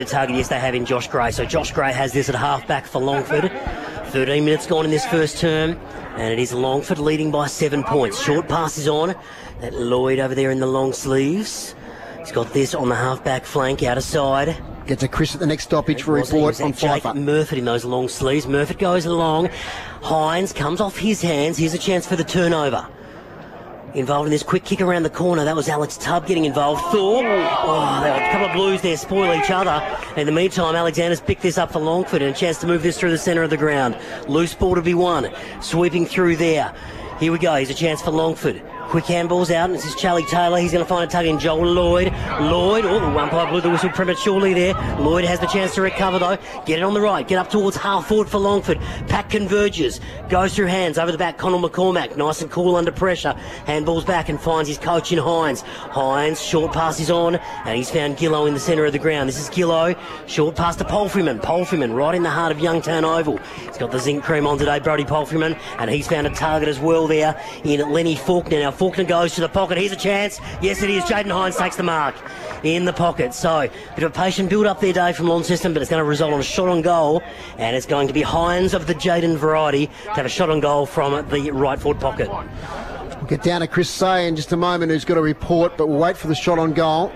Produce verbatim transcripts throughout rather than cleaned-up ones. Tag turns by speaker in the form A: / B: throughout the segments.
A: The target, yes, they have in Josh Gray. So Josh Gray has this at half-back for Longford. thirteen minutes gone in this first term, and it is Longford leading by seven points. Short passes on. That Lloyd over there in the long sleeves. He's got this on the half-back flank, out of side.
B: Gets a Chris at the next stoppage for report on
A: Jake
B: Pfeiffer.
A: Murphy in those long sleeves. Murphy goes along. Hines comes off his hands. Here's a chance for the turnover. Involved in this quick kick around the corner. That was Alex Tubb getting involved. Thorpe. Oh, there were a couple of blues there spoil each other. In the meantime, Alexander's picked this up for Longford and a chance to move this through the centre of the ground. Loose ball to be won. Sweeping through there. Here we go. Here's a chance for Longford. Quick handballs out, and this is Charlie Taylor. He's going to find a tug in Joel Lloyd. Lloyd, oh, the umpire blew the whistle prematurely there. Lloyd has the chance to recover, though. Get it on the right. Get up towards half forward for Longford. Pack converges. Goes through hands over the back. Connell McCormack, nice and cool under pressure. Handballs back and finds his coach in Hines. Hines, short pass is on, and he's found Gillow in the centre of the ground. This is Gillow. Short pass to Palfreyman. Palfreyman right in the heart of Youngtown Oval. He's got the zinc cream on today, Brody Palfreyman, and he's found a target as well there in Lenny Faulkner. Now, Faulkner goes to the pocket. Here's a chance. Yes, it is. Jaden Hines takes the mark in the pocket. So, bit of a patient build up there, Dave, from Launceston, but it's going to result on a shot on goal, and it's going to be Hines of the Jaden variety to have a shot on goal from the right forward pocket.
B: We'll get down to Chris Say in just a moment, who's got a report, but we'll wait for the shot on goal.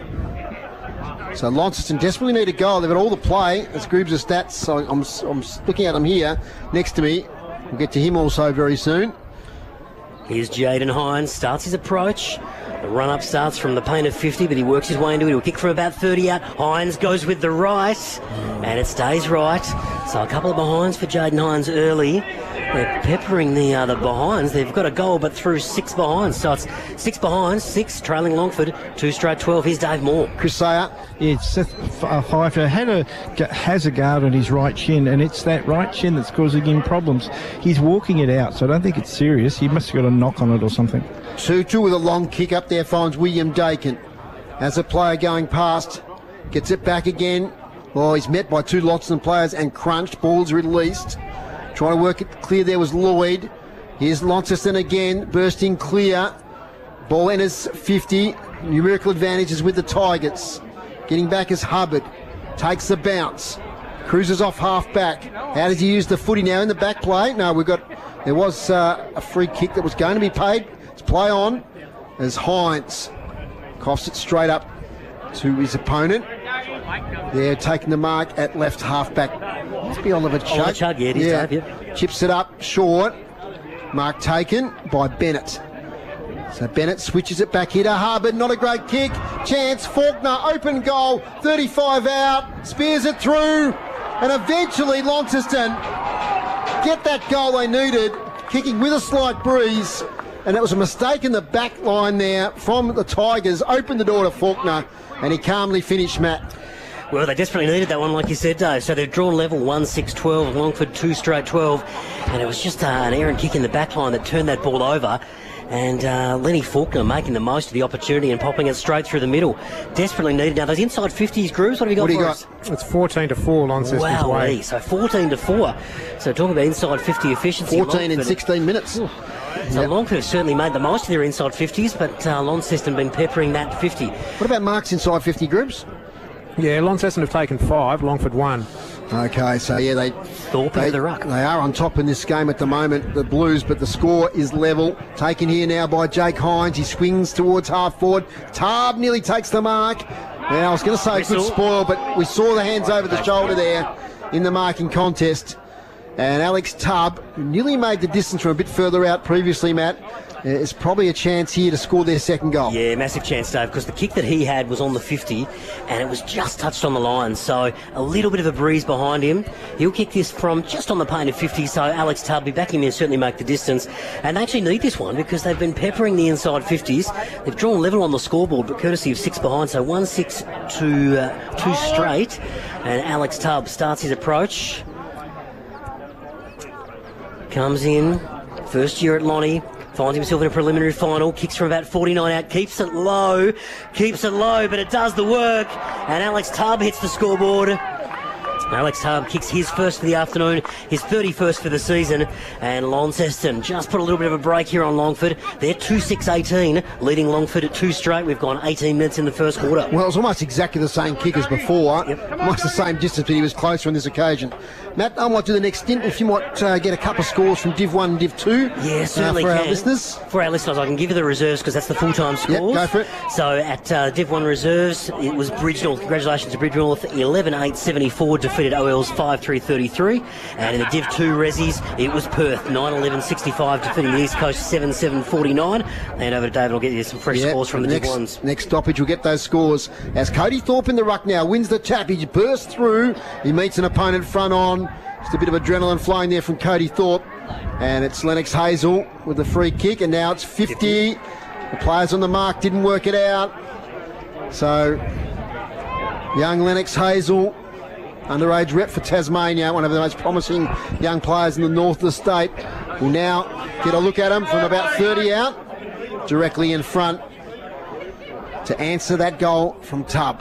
B: So Launceston desperately need a goal. They've got all the play. That's Groobs' stats. So I'm, I'm looking at them here next to me. We'll get to him also very soon.
A: Here's Jaden Hines, starts his approach. The run-up starts from the paint of fifty, but he works his way into it. He'll kick from about thirty out. Hines goes with the right, and it stays right. So a couple of behinds for Jaden Hines early. They're peppering the uh, the behinds. They've got a goal, but through six behinds. So it's six behinds, six trailing Longford, two straight twelve. Here's Dave Moore.
B: Chris Sayer.
C: Yeah, Seth Pfeiffer had a, has a guard on his right shin, and it's that right shin that's causing him problems. He's walking it out, so I don't think it's serious. He must have got a knock on it or something.
B: two two with a long kick up there finds William Dakin. As a player going past, gets it back again. Oh, he's met by two Launceston players and crunched. Ball's released. Trying to work it clear there was Lloyd. Here's Launceston again, bursting clear. Ball enters fifty. Numerical advantages with the Tigers. Getting back is Hubbard. Takes the bounce. Cruises off half back. How does he use the footy now in the back play? No, we've got, there was uh, a free kick that was going to be paid. It's play on as Hines coughs it straight up to his opponent. They're taking the mark at left half back. Must be Oliver Chug.
A: Oliver Chug, yeah, it is,
B: yeah.
A: Dave, yeah.
B: Chips it up short. Mark taken by Bennett. So Bennett switches it back here to Hubbard. Not a great kick. Chance. Faulkner. Open goal. thirty-five out. Spears it through. And eventually Launceston get that goal they needed. Kicking with a slight breeze. And that was a mistake in the back line there from the Tigers. Opened the door to Faulkner. And he calmly finished, Matt.
A: Well, they desperately needed that one, like you said, Dave. So they've drawn level one six twelve, Longford two straight twelve. And it was just uh, an errant kick in the back line that turned that ball over. And uh, Lenny Faulkner making the most of the opportunity and popping it straight through the middle. Desperately needed. Now, those inside fifties, Grooves, what have you got
B: what do
A: for
B: you
A: us?
B: got?
D: It's fourteen to four, Launceston's
A: wow,
D: way.
A: So fourteen to four. So talking about inside fifty efficiency.
B: fourteen in
A: Longford,
B: sixteen minutes.
A: So
B: Yep.
A: Longford have certainly made the most of their inside fifties, but uh, Launceston been peppering that fifty.
B: What about Mark's inside fifty groups?
D: Yeah, Launceston have taken five, Longford one.
B: Okay, so yeah, they
A: Thorpe
B: they,
A: into the ruck.
B: they are on top in this game at the moment, the Blues, but the score is level. Taken here now by Jake Hines. He swings towards half forward. Tarb nearly takes the mark. Now, I was going to say
A: Whistle.
B: good spoil, but we saw the hands over the shoulder there in the marking contest. And Alex Tubb, who nearly made the distance from a bit further out previously, Matt, is probably a chance here to score their second goal.
A: Yeah, massive chance, Dave, because the kick that he had was on the fifty and it was just touched on the line. So a little bit of a breeze behind him. He'll kick this from just on the paint of fifty, so Alex Tubb be back in there, certainly make the distance. And they actually need this one because they've been peppering the inside fifties. They've drawn level on the scoreboard, but courtesy of six behind, so one six to uh, two straight. And Alex Tubb starts his approach. Comes in, first year at Lonnie, finds himself in a preliminary final, kicks from about forty-nine out, keeps it low, keeps it low, but it does the work, and Alex Tubb hits the scoreboard. Alex Tubb kicks his first for the afternoon, his thirty-first for the season, and Launceston just put a little bit of a break here on Longford. They're two six eighteen, leading Longford at two straight. We've gone eighteen minutes in the first quarter.
B: Well, it was almost exactly the same kick as before.
A: Yep.
B: Almost the same distance, but he was closer on this occasion. Matt, I might do the next stint if you might uh, get a couple of scores from Div one and Div two.
A: Yeah, certainly
B: uh, for
A: can.
B: our listeners.
A: For our listeners, I can give you the reserves because that's the full-time scores.
B: Yep, go for it.
A: So at uh, Div one reserves, it was Bridgenorth. Congratulations to Bridgenorth, eleven eight seventy-four, defeated O L's five three thirty-three. And in the Div two resis, it was Perth, nine eleven sixty-five, defeating the East Coast seven seven forty-nine. And over to David, I'll get you some fresh
B: Yep,
A: scores from the
B: next,
A: Div ones.
B: Next stoppage, we'll get those scores. As Cody Thorpe in the ruck now wins the tap, he bursts through. He meets an opponent front on. Just a bit of adrenaline flowing there from Cody Thorpe. And it's Lennox Hazel with the free kick, and now it's fifty. The players on the mark didn't work it out. So, young Lennox Hazel, underage rep for Tasmania, one of the most promising young players in the north of the state, will now get a look at him from about thirty out, directly in front to answer that goal from Tubb.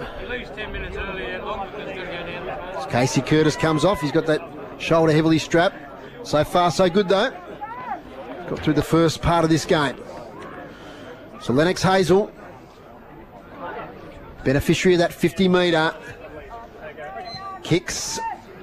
B: As Casey Curtis comes off, he's got that shoulder heavily strapped. So far, so good though. Got through the first part of this game. So Lennox Hazel, beneficiary of that fifty metre, kicks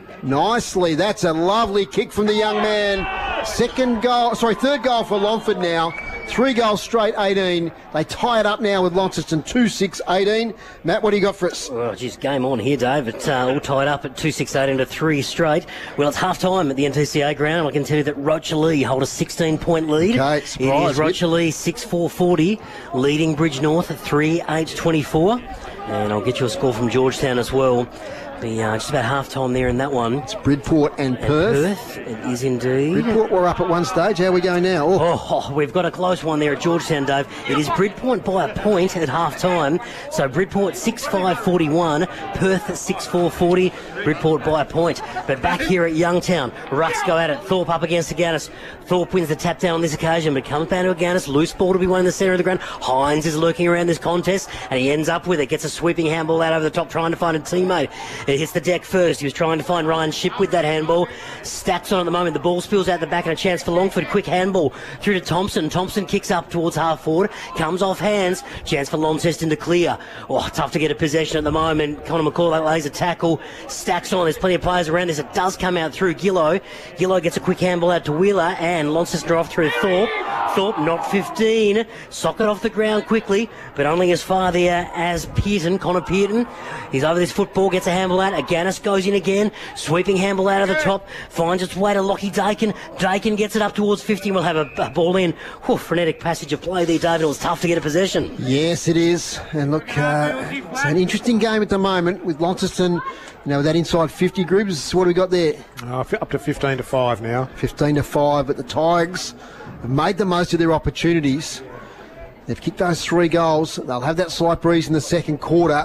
B: nicely. That's a lovely kick from the young man. Second goal, sorry, third goal for Longford now. Three goals straight, eighteen. They tie it up now with Launceston, two six eighteen. Matt, what do you got for us?
A: Well, geez, game on here, Dave. It's uh, all tied up at two six eighteen to three straight. Well, it's half-time at the N T C A ground. I can tell you that Rocher Lee hold a sixteen-point lead.
B: Okay,
A: it
B: surprise,
A: is Rocher Lee six four forty, leading Bridgenorth three eight twenty-four. And I'll get you a score from Georgetown as well. Be uh, just about half-time there in that one.
B: It's Bridport and,
A: And
B: Perth.
A: Perth, it is indeed.
B: Bridport were up at one stage. How are we going now? Oh,
A: Oh, we've got a close one there at Georgetown, Dave. It is Bridport by a point at half-time. So Bridport six five forty-one, Perth six four forty, Bridport by a point. But back here at Youngtown, Rucks go at it. Thorpe up against Aganis. Thorpe wins the tap down on this occasion, but comes down to Aganis. Loose ball to be won in the centre of the ground. Hines is lurking around this contest, and he ends up with it. Gets a sweeping handball out over the top, trying to find a teammate. It hits the deck first. He was trying to find Ryan Ship with that handball. Stacks on at the moment. The ball spills out the back, and a chance for Longford. Quick handball through to Thompson. Thompson kicks up towards half forward. Comes off hands. Chance for Launceston to clear. Oh, tough to get a possession at the moment. Connor McCall lays a tackle. Stacks on. There's plenty of players around this. It does come out through Gillow. Gillow gets a quick handball out to Wheeler, and Launceston off through Thorpe. Thorpe not fifteen. Socket off the ground quickly, but only as far there as Pearton, Connor Pearton. He's over this football, gets a handball out. Aganis goes in again. Sweeping handball out of the top. Finds its way to Lockie Dakin. Dakin gets it up towards fifty. We'll have a, a ball in. Whew, frenetic passage of play there, David. It was tough to get a possession.
B: yes, it is. And look, uh, it's an interesting game at the moment with Launceston, you know, with that inside fifty groups. What have we got there?
D: Uh, up to fifteen to five now.
B: fifteen to five, but the Tigers have made the most of their opportunities. They've kicked those three goals. They'll have that slight breeze in the second quarter.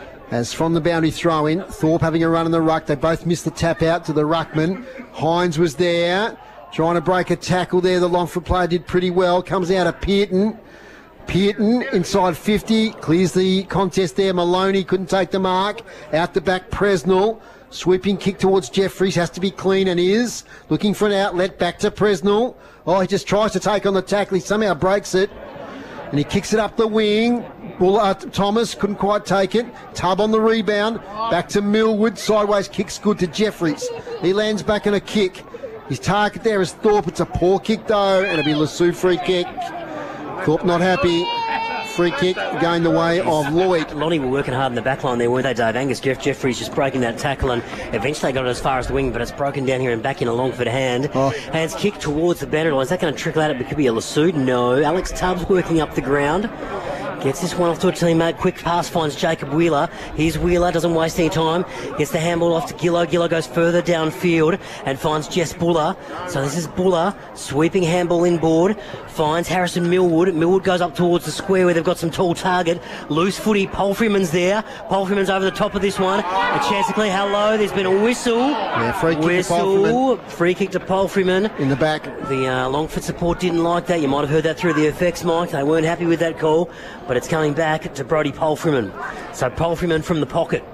B: As from the boundary throw in, Thorpe having a run in the ruck. They both missed the tap out to the ruckman. Hines was there, trying to break a tackle there. The Longford player did pretty well. Comes out of Pearton. Pearton inside fifty, clears the contest there. Maloney couldn't take the mark. Out the back, Presnell. Sweeping kick towards Jeffries, has to be clean and is. Looking for an outlet, back to Presnell. Oh, he just tries to take on the tackle. He somehow breaks it. And he kicks it up the wing. Well, uh, Thomas couldn't quite take it. Tubb on the rebound. Back to Millwood. Sideways kick's good to Jeffries. He lands back in a kick. His target there is Thorpe. It's a poor kick though, and it'll be Lassou free kick. Thorpe not happy. Free kick going the way of Lloyd.
A: Lonnie were working hard in the back line there, weren't they, Dave? Angus Jeff Jeffries just breaking that tackle, and eventually got it as far as the wing, but it's broken down here and back in a Longford hand.
B: Oh.
A: Hands kicked towards the boundary line. Is that going to trickle out? It could be a Lassou. No. Alex Tubbs working up the ground. Gets this one off to a teammate. Quick pass finds Jacob Wheeler. Here's Wheeler, doesn't waste any time. Gets the handball off to Gillow. Gillow goes further downfield and finds Jess Buller. So this is Buller. Sweeping handball inboard. Finds Harrison Millwood. Millwood goes up towards the square where they've got some tall target. Loose footy. Palfreyman's there. Palfreyman's over the top of this one. A chance to clear. Hello. There's been a whistle.
B: Yeah, free kick to
A: Whistle.
B: Palfreyman.
A: Free kick to Palfreyman.
B: In the back.
A: The uh, Longford support didn't like that. You might have heard that through the effects, Mike. They weren't happy with that call, but it's coming back to Brodie Palfreyman. So Palfreyman from the pocket.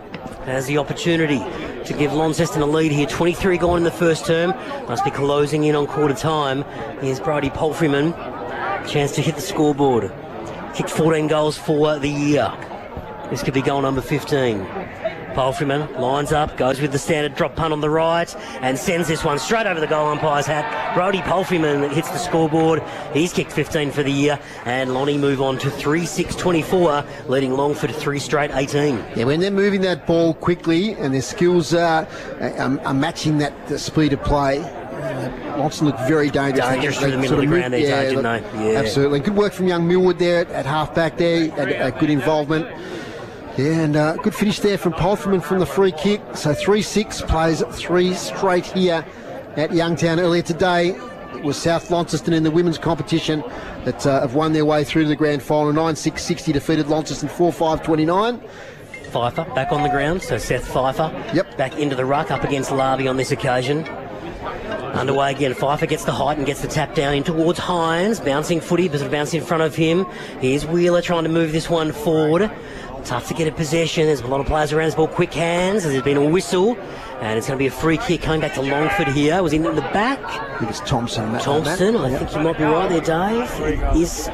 A: has the opportunity to give Launceston a lead here. twenty-three gone in the first term. Must be closing in on quarter time. Here's Brody Palfreyman. Chance to hit the scoreboard. Kicked fourteen goals for the year. This could be goal number fifteen. Palfreyman lines up, goes with the standard drop punt on the right and sends this one straight over the goal umpire's hat. Brody Palfreyman hits the scoreboard. He's kicked fifteen for the year, and Lonnie move on to three six twenty-four, leading Longford three straight eighteen.
B: Yeah, when they're moving that ball quickly and their skills are, are, are matching that the speed of play, uh, Launceston look very dangerous.
A: Dangerous through the middle of the ground these days, didn't they? Yeah.
B: Absolutely. Good work from young Millwood there at, at half-back there, at, at good involvement. Yeah, and uh, good finish there from Palfreyman from the free kick. So three six plays three straight here at Youngtown. Earlier today, it was South Launceston in the women's competition that uh, have won their way through to the grand final. nine six sixty defeated Launceston four five twenty-nine.
A: Pfeiffer back on the ground, so Seth Pfeiffer
B: Yep.
A: back into the ruck up against Larby on this occasion. Underway again. Pfeiffer gets the height and gets the tap down in towards Hines. Bouncing footy, but sort of bouncing in front of him. Here's Wheeler trying to move this one forward. Tough to get a possession. There's a lot of players around this ball. Quick hands. There's been a whistle. And it's going to be a free kick coming back to Longford here. Was in the back.
B: I think it's Thompson. That
A: Thompson. I
B: yep.
A: think you might be right there, Dave. It is.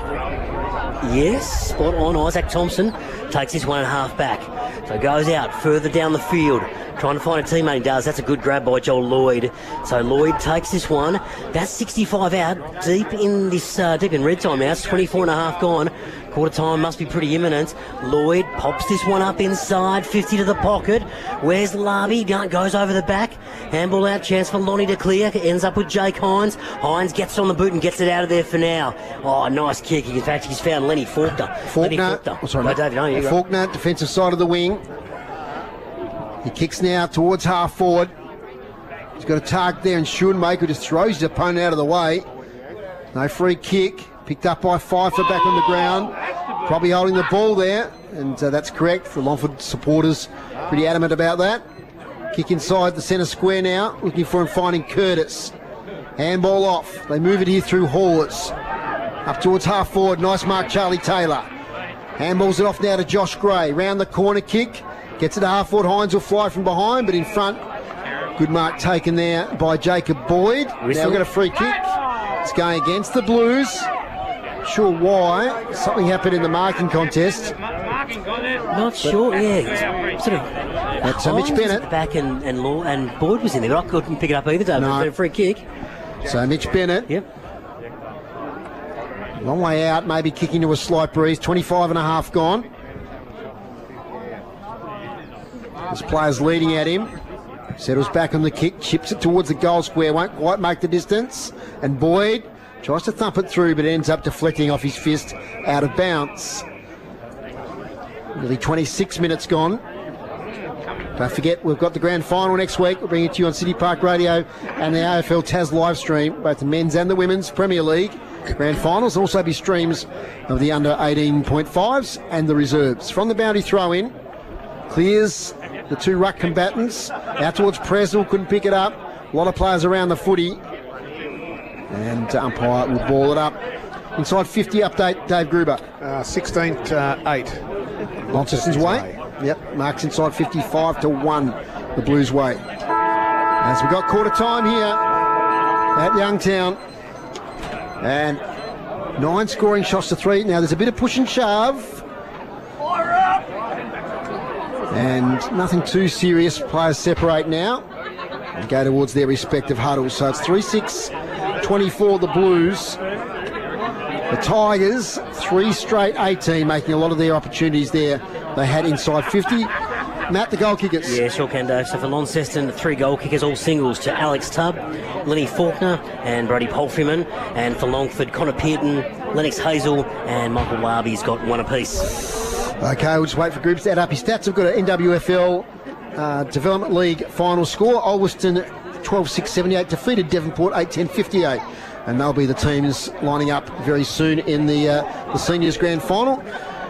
A: Yes, spot on. Isaac Thompson takes this one and a half back. So goes out further down the field. Trying to find a teammate. He does. That's a good grab by Joel Lloyd. So Lloyd takes this one. That's sixty-five out. Deep in this, uh, deep in red time now. It's twenty-four and a half gone. Quarter time must be pretty imminent. Lloyd pops this one up inside. fifty to the pocket. Where's Larby? Goes over the back. Handball out. Chance for Lonnie to clear. Ends up with Jake Hines. Hines gets on the boot and gets it out of there for now. Oh, nice kick. In fact, he's found Lenny Faulkner. Lenny
B: Faulkner.
A: Faulkner.
B: Oh, sorry,
A: Go,
B: mate.
A: David, on you go.
B: Faulkner, defensive side of the wing. He kicks now towards half forward. He's got a target there, and Schoenmaker just throws his opponent out of the way. No free kick. Picked up by Pfeiffer back on the ground. Probably holding the ball there, and uh, that's correct for Longford supporters. Pretty adamant about that. Kick inside the centre square now. Looking for and finding Curtis. Handball off. They move it here through Hawes. Up towards half forward. Nice mark, Charlie Taylor. Handballs it off now to Josh Gray. Round the corner kick. Gets it to half forward. Hines will fly from behind, but in front. Good mark taken there by Jacob Boyd.
A: Whistle.
B: Now we've got a free kick. It's going against the Blues. Sure why. Something happened in the marking contest.
A: Not sure, yeah. Sort of.
B: That's uh, Mitch
A: Hines was
B: Bennett.
A: at the back and, and, Law, and Boyd was in there, but I couldn't pick it up either, David.
B: No.
A: It was a free kick.
B: So Mitch Bennett.
A: Yep.
B: Long way out, maybe kicking to a slight breeze. twenty-five and a half gone. This player's leading at him. Settles back on the kick, chips it towards the goal square, won't quite make the distance. And Boyd tries to thump it through, but ends up deflecting off his fist out of bounds. Nearly twenty-six minutes gone. Don't forget, we've got the grand final next week. We'll bring it to you on City Park Radio and the A F L Taz live stream, both the men's and the women's Premier League grand finals. Also be streams of the under eighteen point fives and the reserves. From the boundary throw in, clears the two ruck combatants out towards Presnell, couldn't pick it up. A lot of players around the footy, and umpire will ball it up. Inside fifty update, Dave Gruber.
D: Uh, sixteen to eight.
B: Launceston's way. Yep, marks inside fifty-five to one, the Blues way. As we got quarter time here at Youngtown, and nine scoring shots to three. Now there's a bit of push and shove, and nothing too serious. Players separate now and go towards their respective huddles. So it's three six twenty-four the Blues. The Tigers, three straight eighteen, making a lot of their opportunities there. They had inside fifty. Matt, the goal kickers.
A: Yeah, sure can, Dave. So for Launceston, three goal kickers, all singles to Alex Tubb, Lenny Faulkner and Brody Palfreyman. And for Longford, Connor Pearton, Lennox Hazel and Michael Larby's got one apiece.
B: Okay, we'll just wait for groups to add up his stats. We've got an N W F L uh, Development League final score. Ulverston twelve six seventy-eight defeated Devonport eight ten fifty-eight. And they'll be the teams lining up very soon in the, uh, the seniors grand final.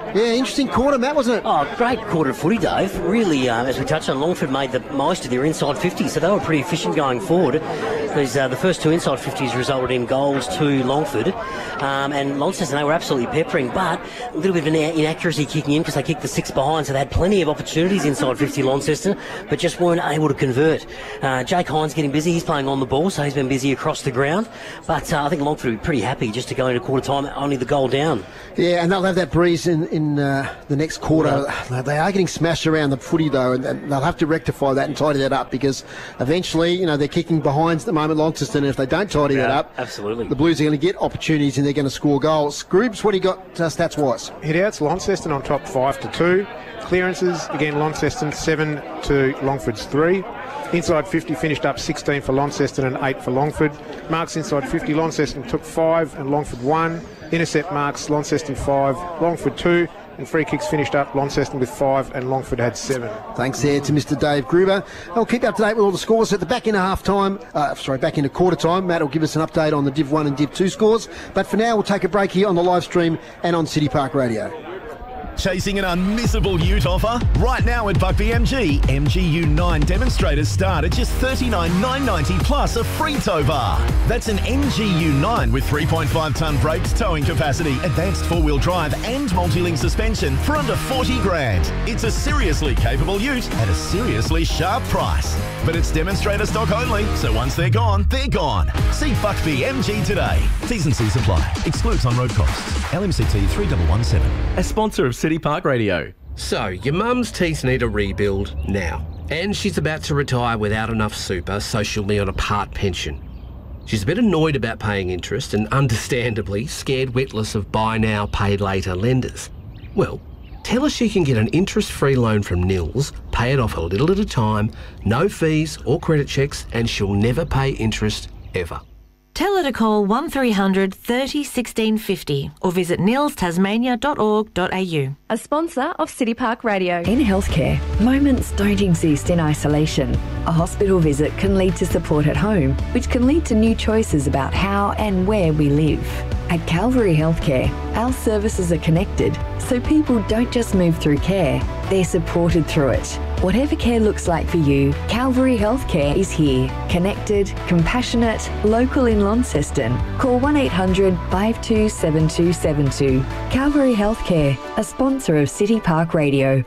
B: Yeah, interesting quarter, Matt, wasn't it?
A: Oh, great quarter of footy, Dave. Really, uh, as we touched on, Longford made the most of their inside fifty, so they were pretty efficient going forward. Because uh, the first two inside fifties resulted in goals to Longford, um, and Launceston, they were absolutely peppering, but a little bit of an inaccuracy kicking in because they kicked the six behind, so they had plenty of opportunities inside fifty, Launceston, but just weren't able to convert. Uh, Jake Hines getting busy, he's playing on the ball, so he's been busy across the ground, but uh, I think Longford will be pretty happy just to go into quarter time, only the goal down.
B: Yeah, and they'll have that breeze in, in uh, the next quarter. Yeah. They are getting smashed around the footy, though, and they'll have to rectify that and tidy that up because eventually, you know, they're kicking behinds at the moment, Launceston, and if they don't tidy
A: yeah,
B: that up,
A: absolutely,
B: the Blues are going to get opportunities and they're going to score goals. Groobs, what do you got uh, stats-wise?
D: Hit-outs, Launceston on top five to two. Clearances, again, Launceston seven to Longford's three. Inside fifty finished up sixteen for Launceston and eight for Longford. Marks inside fifty, Launceston took five and Longford one. Intercept marks, Launceston five, Longford two. And free kicks finished up, Launceston with five and Longford had seven.
B: Thanks there to Mister Dave Gruber. I'll keep you up to date with all the scores at the back end of half time. Uh, sorry, back into quarter time. Matt will give us an update on the Div one and Div two scores. But for now, we'll take a break here on the live stream and on City Park Radio.
E: Chasing an unmissable ute offer? Right now at Buckby M G, M G U nine demonstrators start at just thirty-nine thousand nine hundred ninety plus a free tow bar. That's an M G U nine with three point five tonne brakes, towing capacity, advanced four-wheel drive and multi-link suspension for under forty grand. It's a seriously capable ute at a seriously sharp price. But it's demonstrator stock only, so once they're gone, they're gone. See Buckby M G today. T's and C's apply. Excludes on-road costs. L M C T three one one seven.
F: A sponsor of City Park Radio.
G: So, your mum's teeth need a rebuild now. And she's about to retire without enough super, so she'll be on a part pension. She's a bit annoyed about paying interest and understandably scared witless of buy now, pay later lenders. Well, tell her she can get an interest-free loan from Nils, pay it off a little at a time, no fees or credit checks, and she'll never pay interest ever.
H: Tell her to call one three hundred thirty sixteen fifty or visit nils tasmania dot org dot a u.
I: A sponsor of City Park Radio.
J: In healthcare, moments don't exist in isolation. A hospital visit can lead to support at home, which can lead to new choices about how and where we live. At Calvary Healthcare, our services are connected, so people don't just move through care, they're supported through it. Whatever care looks like for you, Calvary Healthcare is here. Connected, compassionate, local in Launceston. Call one eight hundred five two seven two seven two. Calvary Healthcare, a sponsor of City Park Radio.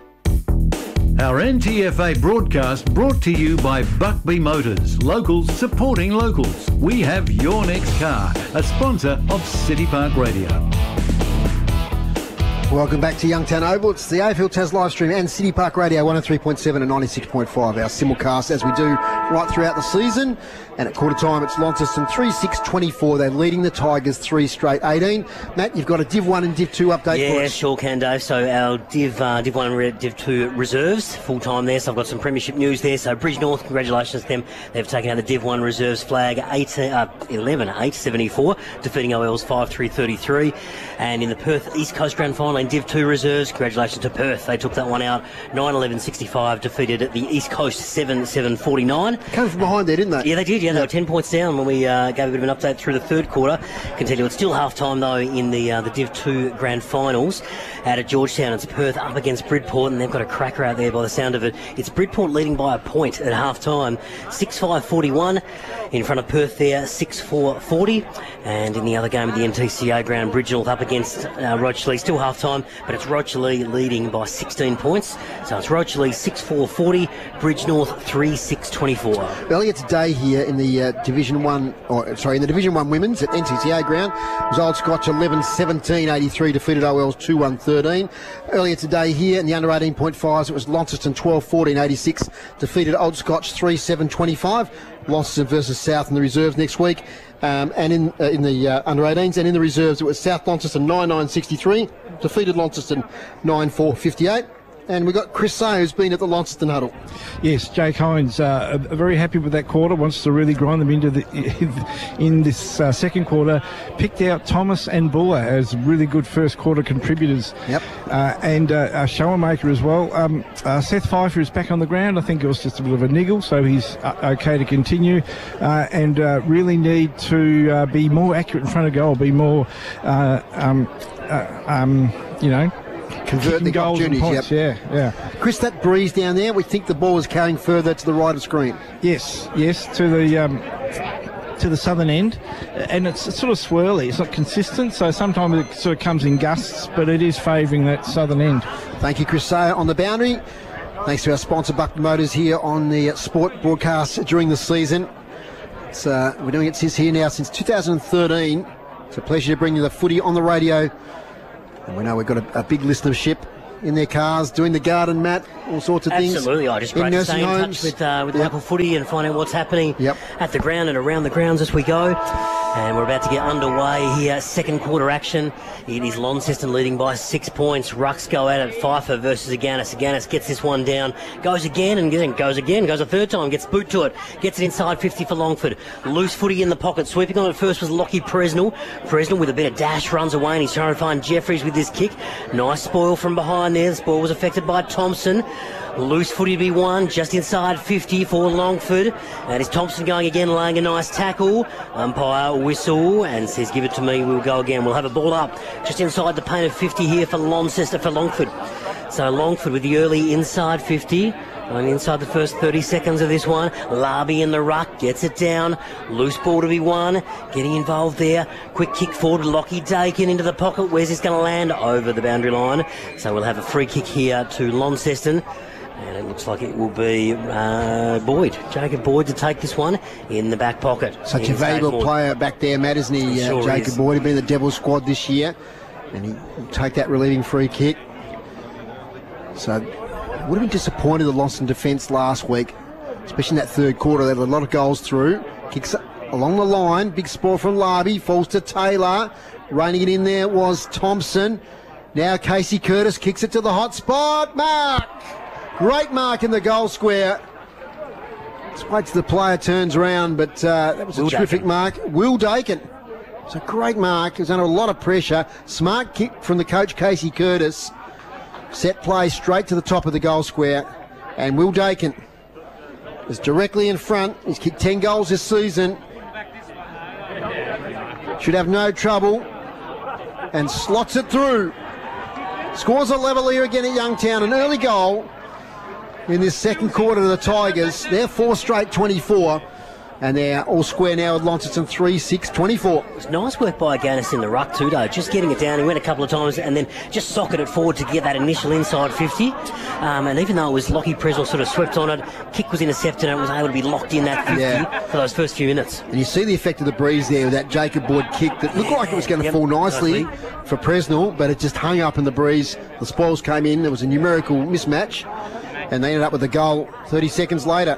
K: Our N T F A broadcast brought to you by Buckby Motors. Locals supporting locals. We have your next car. A sponsor of City Park Radio.
B: Welcome back to Youngtown Oval. It's the A F L Taz live stream and City Park Radio one oh three point seven and ninety-six point five. Our simulcast as we do right throughout the season. And at quarter time, it's Launceston three six twenty-four. They're leading the Tigers three straight eighteen. Matt, you've got a Div one and Div two update
A: yeah,
B: for us.
A: Yeah, sure can, Dave. So our Div uh, Div one and Div two reserves, full time there. So I've got some premiership news there. So Bridge North, congratulations to them. They've taken out the Div one reserves flag eighteen, uh, eleven eight seventy-four, defeating O L's five three thirty-three. And in the Perth East Coast Grand Final in Div two reserves, congratulations to Perth. They took that one out nine eleven sixty-five, defeated the East Coast seven seven forty-nine.
B: Came from behind there, didn't they?
A: Yeah, they did. Yeah, they were ten points down when we uh, gave a bit of an update through the third quarter. Can tell you it's still half time though in the uh, the Div two Grand Finals out at Georgetown. It's Perth up against Bridport, and they've got a cracker out there by the sound of it. It's Bridport leading by a point at half time, six five forty-one. In front of Perth there, six four forty. And in the other game at the M T C A ground, Bridge North up against uh, Rocherlea, still half time, but it's Rocherlea leading by sixteen points. So it's Rocherlea six four forty, Bridge North three six twenty-four.
B: Earlier today here in the uh, Division one, or sorry, in the Division one Women's at N T C A ground, it was Old Scotch eleven seventeen eighty-three, defeated O L's two one thirteen. Earlier today here in the under eighteen point fives, it was Launceston twelve fourteen eighty-six, defeated Old Scotch three seven twenty-five. Launceston versus South in the reserves next week. Um, and in uh, in the uh, under eighteens and in the reserves, it was South Launceston nine nine sixty-three, defeated Launceston nine four fifty-eight. And we've got Chris Say, who's been at the Launceston huddle.
C: Yes, Jake Hines, uh, very happy with that quarter, wants to really grind them into the in this uh, second quarter. Picked out Thomas and Buller as really good first quarter contributors.
B: Yep.
C: Uh, and uh, a Showermaker as well. Um, uh, Seth Pfeiffer is back on the ground. I think it was just a bit of a niggle, so he's uh, okay to continue. Uh, and uh, really need to uh, be more accurate in front of goal, be more, uh, um, uh, um, you know,
B: convert the
C: goals and
B: opportunities.
C: points. Yeah, yeah.
B: Chris, that breeze down there, we think the ball is carrying further to the right of screen.
C: Yes, yes, to the um, to the southern end, and it's sort of swirly. It's not consistent, so sometimes it sort of comes in gusts, but it is favouring that southern end.
B: Thank you, Chris Sayer, on the boundary. Thanks to our sponsor, Buckley Motors, here on the Sport broadcast during the season. It's, uh, we're doing it since here now since two thousand thirteen. It's a pleasure to bring you the footy on the radio, and we know we've got a, a big listenership in their cars, doing the garden, Matt, all sorts of things.
A: Absolutely, I just great to stay in touch with, uh, with
B: yep.
A: local footy and find out what's happening
B: yep.
A: at the ground and around the grounds as we go. And we're about to get underway here. Second quarter action. It is Launceston leading by six points. Rucks go at it. Pfeiffer versus Aganis. Aganis gets this one down. Goes again and then goes again. Goes a third time. Gets boot to it. Gets it inside fifty for Longford. Loose footy in the pocket. Sweeping on it first was Lockie Presnell. Presnell with a bit of dash runs away and he's trying to find Jeffries with this kick. Nice spoil from behind there. The spoil was affected by Thompson. Loose footy to be won just inside fifty for Longford. And it's Thompson going again, laying a nice tackle. Umpire whistle and says, give it to me, we'll go again. We'll have a ball up just inside the paint of fifty here for Launceston, for Longford. So Longford with the early inside fifty. And inside the first thirty seconds of this one, Larby in the ruck, gets it down. Loose ball to be won. Getting involved there. Quick kick forward, Lockie Dakin into the pocket. Where's this going to land? Over the boundary line. So we'll have a free kick here to Launceston. And it looks like it will be uh, Boyd, Jacob Boyd, to take this one in the back pocket.
B: Such a valuable player back there, Matt, isn't he? Uh,
A: sure
B: Jacob
A: is.
B: Boyd, he's been in the Devils squad this year, and he will take that relieving free kick. So, would have been disappointed the loss in defence last week, especially in that third quarter. They had a lot of goals through. Kicks along the line, big spoil from Larby, falls to Taylor. Reining it in there was Thompson. Now Casey Curtis kicks it to the hot spot. Mark! Great mark in the goal square. Let's wait till the player turns around, but uh, that was a
A: Will
B: terrific
A: Dakin.
B: mark. Will Dakin. It's a great mark. He was under a lot of pressure. Smart kick from the coach, Casey Curtis. Set play straight to the top of the goal square. And Will Dakin is directly in front. He's kicked ten goals this season. Should have no trouble. And slots it through. Scores a level here again at Youngtown. An early goal in this second quarter to the Tigers. They're four straight twenty-four, and they're all square now with Launceston three six twenty-four.
A: It's nice work by Aganis in the ruck too, though. Just getting it down. He went a couple of times and then just socketed it forward to get that initial inside fifty. Um, and even though it was Lockie Presnell sort of swept on it, kick was intercepted and it was able to be locked in that fifty
B: Yeah.
A: for those first few minutes.
B: And you see the effect of the breeze there with that Jacob Boyd kick that looked like it was going to
A: Yep,
B: fall nicely,
A: nicely.
B: for Presnell, but it just hung up in the breeze. The spoils came in. There was a numerical mismatch, and they ended up with a goal thirty seconds later.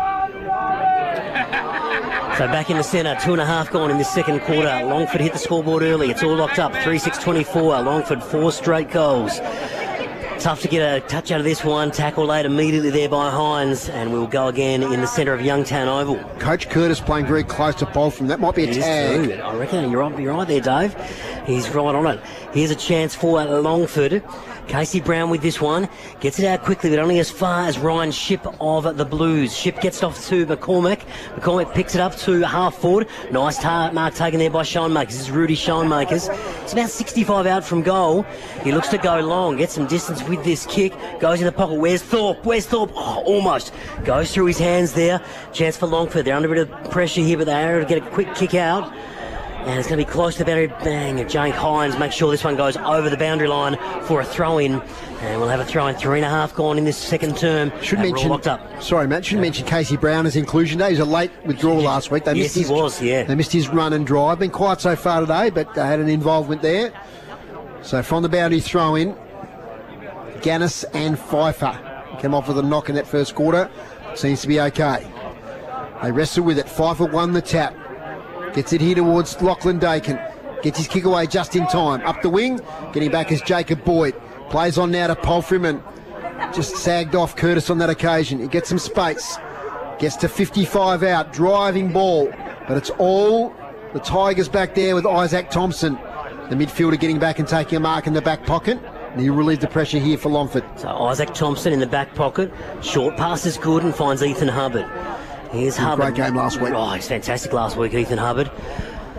A: So back in the centre, two and a half gone in this second quarter. Longford hit the scoreboard early. It's all locked up, three six twenty-four. Longford, four straight goals. Tough to get a touch out of this one. Tackle laid immediately there by Hines, and we'll go again in the centre of Youngtown Oval.
B: Coach Curtis playing very close to Bolfram. That might be a
A: It is
B: tag.
A: too. I reckon you're right, you're right there, Dave. He's right on it. Here's a chance for Longford. Casey Brown with this one. Gets it out quickly, but only as far as Ryan Ship of the Blues. Ship gets it off to McCormack. McCormack picks it up to half forward. Nice tar- mark taken there by Schoenmakers. This is Rudy Schoenmakers. It's about sixty-five out from goal. He looks to go long. Gets some distance with this kick. Goes in the pocket. Where's Thorpe? Where's Thorpe? Oh, almost. Goes through his hands there. Chance for Longford. They're under a bit of pressure here, but they're able to get a quick kick out. And it's going to be close to the boundary. Bang. Jake Hines makes sure this one goes over the boundary line for a throw-in. And we'll have a throw-in. Three and a half gone in this second term.
B: Should
A: And we're all
B: mention,
A: locked up.
B: sorry, Matt, should mention Casey Brown as inclusion day. He was a late withdrawal last week. They
A: Yes,
B: missed
A: he
B: his,
A: was, yeah.
B: They missed his run and drive. Been quiet so far today, but they had an involvement there. So from the boundary throw-in, Gannis and Pfeiffer came off with a knock in that first quarter. Seems to be okay. They wrestle with it. Pfeiffer won the tap. Gets it here towards Lachlan Dakin. Gets his kick away just in time. Up the wing, getting back is Jacob Boyd. Plays on now to Polfrim and just sagged off Curtis on that occasion. He gets some space. Gets to fifty-five out. Driving ball. But it's all the Tigers back there with Isaac Thompson, the midfielder, getting back and taking a mark in the back pocket. And he relieved the pressure here for Longford.
A: So Isaac Thompson in the back pocket. Short pass is good and finds Ethan Hubbard. Here's Hubbard.
B: Great game last week.
A: Oh, he's fantastic last week, Ethan Hubbard.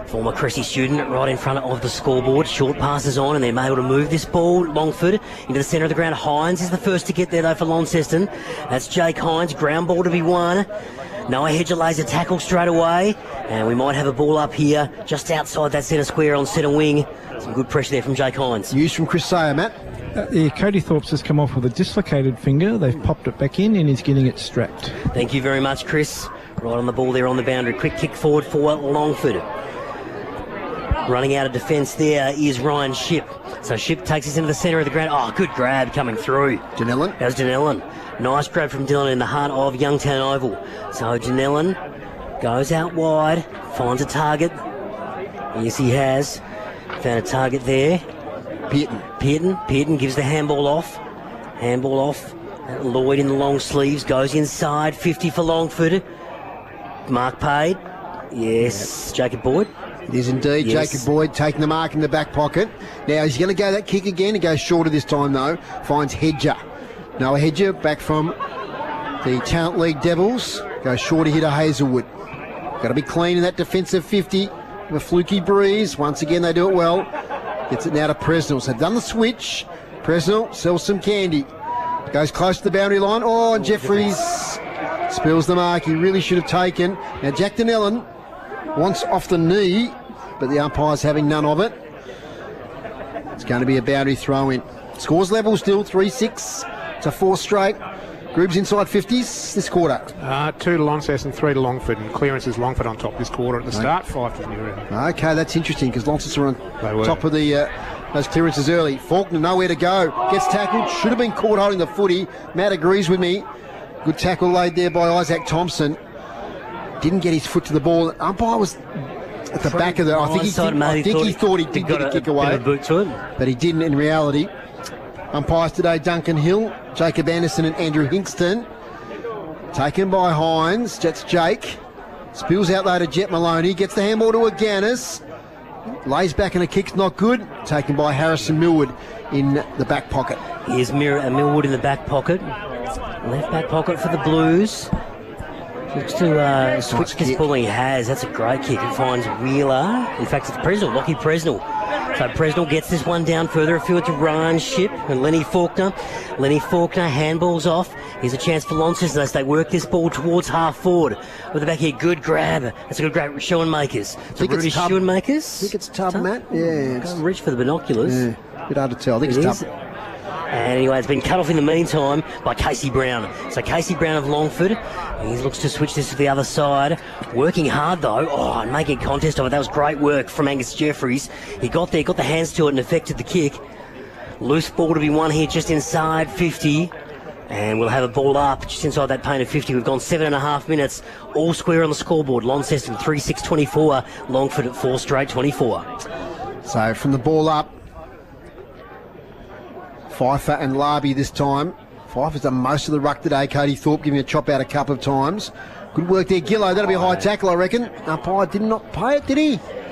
A: Former Cressy student right in front of the scoreboard. Short passes on and they're able to move this ball. Longford into the centre of the ground. Hines is the first to get there though for Launceston. That's Jake Hines. Ground ball to be won. Noah Hedger lays a tackle straight away. And we might have a ball up here just outside that centre square on centre wing. Some good pressure there from Jake Hines.
B: Use from Chris Sayer, Matt.
C: Uh, yeah, Cody Thorpe's has come off with a dislocated finger. They've popped it back in and he's getting it strapped.
A: Thank you very much, Chris. Right on the ball there on the boundary. Quick kick forward for Longford. Running out of defence there is Ryan Shipp. So Shipp takes us into the centre of the ground. Oh, good grab coming through.
B: Janellen.
A: That was Janellen. Nice grab from Dylan in the heart of Youngtown Oval. So Janellen goes out wide, finds a target. Yes, he has. Found a target there.
B: Pearton.
A: Pearton. Pearton gives the handball off. Handball off. Lloyd in the long sleeves goes inside. fifty for Longford. Mark paid. Yes. Yep. Jacob Boyd.
B: It is indeed. Yes. Jacob Boyd taking the mark in the back pocket. Now he's going to go that kick again. He goes shorter this time though. Finds Hedger. Noah Hedger back from the Talent League Devils. Goes shorter here to Hazelwood. Got to be clean in that defensive fifty. A fluky breeze. Once again they do it well. Gets it now to Presnell. So done the switch. Presnell sells some candy. Goes close to the boundary line. Oh, and Jeffries spills the mark. He really should have taken. Now Jack Donnellan wants off the knee, but the umpire's having none of it. It's going to be a boundary throw in. Scores level still, three six to four straight. Group's inside fifties this quarter.
D: Uh, two to Launceston, three to Longford, and clearance is Longford on top this quarter at the start, five to the new end.
B: Okay, that's interesting because Launceston are on top of the uh, those clearances early. Faulkner nowhere to go. Gets tackled, should have been caught holding the footy. Matt agrees with me. Good tackle laid there by Isaac Thompson. Didn't get his foot to the ball. Umpire was at the back of the. I think he, did, I think he thought he did get a kick away,
A: boot to it.
B: But he didn't in reality. Umpires today: Duncan Hill, Jacob Anderson, and Andrew Hinkston. Taken by Hines. That's Jake. Spills out there to Jet Maloney. Gets the handball to Aganis. Lays back and a kick's not good. Taken by Harrison Millwood in the back pocket.
A: Here's Mir- uh, Millwood in the back pocket. Left back pocket for the Blues. Looks to uh, switch this ball. He has. That's a great kick. It finds Wheeler. In fact, it's Presnell. Lockie Presnell. So Presnell gets this one down further afield to Ryan Shipp and Lenny Faulkner. Lenny Faulkner handballs off. Here's a chance for Launceston as they work this ball towards half forward. With the back here, good grab. That's a good grab. Schoenmakers.
B: I think it's Tub.
A: Schoenmakers.
B: I think it's Tub, Matt. Yeah. It's...
A: Reach for the binoculars.
B: Yeah. Bit hard to tell. I think
A: it
B: it's
A: is.
B: Tub.
A: And anyway, it's been cut off in the meantime by Casey Brown. So Casey Brown of Longford, he looks to switch this to the other side. Working hard though, oh, and making a contest of it. That was great work from Angus Jeffries. He got there, got the hands to it and affected the kick. Loose ball to be won here just inside fifty. And we'll have a ball up just inside that paint of fifty. We've gone seven and a half minutes, all square on the scoreboard. Launceston three six twenty-four, Longford at four straight twenty-four.
B: So from the ball up, Pfeiffer and Larby this time. Pfeiffer's done most of the ruck today. Cody Thorpe giving a chop out a couple of times. Good work there, Gillow. That'll be a high tackle, I reckon. Umpire did not pay it, did he?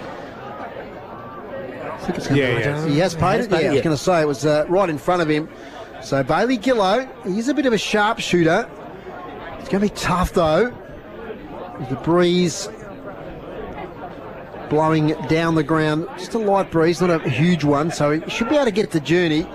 B: I think it's
D: yeah, yeah.
B: He has paid it? Yeah, I was going to say it was uh, right in front of him. So Bailey Gillow, he's a bit of a sharpshooter. It's going to be tough, though. With the breeze blowing down the ground. Just a light breeze, not a huge one. So he should be able to get the journey.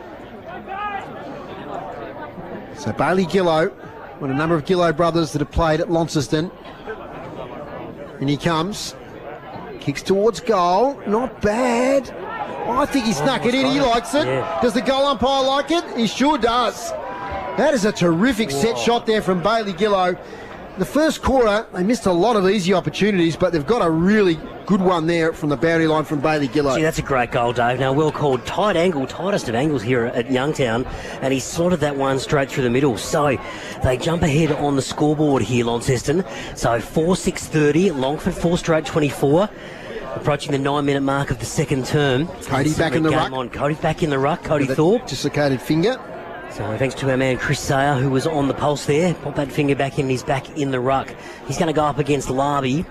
B: So Bailey Gillow, one of a number of Gillow brothers that have played at Launceston. And he comes. Kicks towards goal. Not bad. Oh, I think he snuck oh, it in. He likes it. Yeah. Does the goal umpire like it? He sure does. That is a terrific Whoa. set shot there from Bailey Gillow. The first quarter, they missed a lot of easy opportunities, but they've got a really good one there from the boundary line from Bailey Gillow.
A: Gee, that's a great goal, Dave. Now, well called. Tight angle, tightest of angles here at Youngtown, and he slotted that one straight through the middle. So they jump ahead on the scoreboard here, Launceston. So four six thirty, Longford four straight twenty-four. Approaching the nine-minute mark of the second term.
B: Cody back in the ruck.
A: On. Cody's back in the ruck. Cody Thorpe.
B: Dislocated finger.
A: So thanks to our man Chris Sayer, who was on the pulse there. Pop that finger back in, he's back in the ruck. He's going to go up against Larby.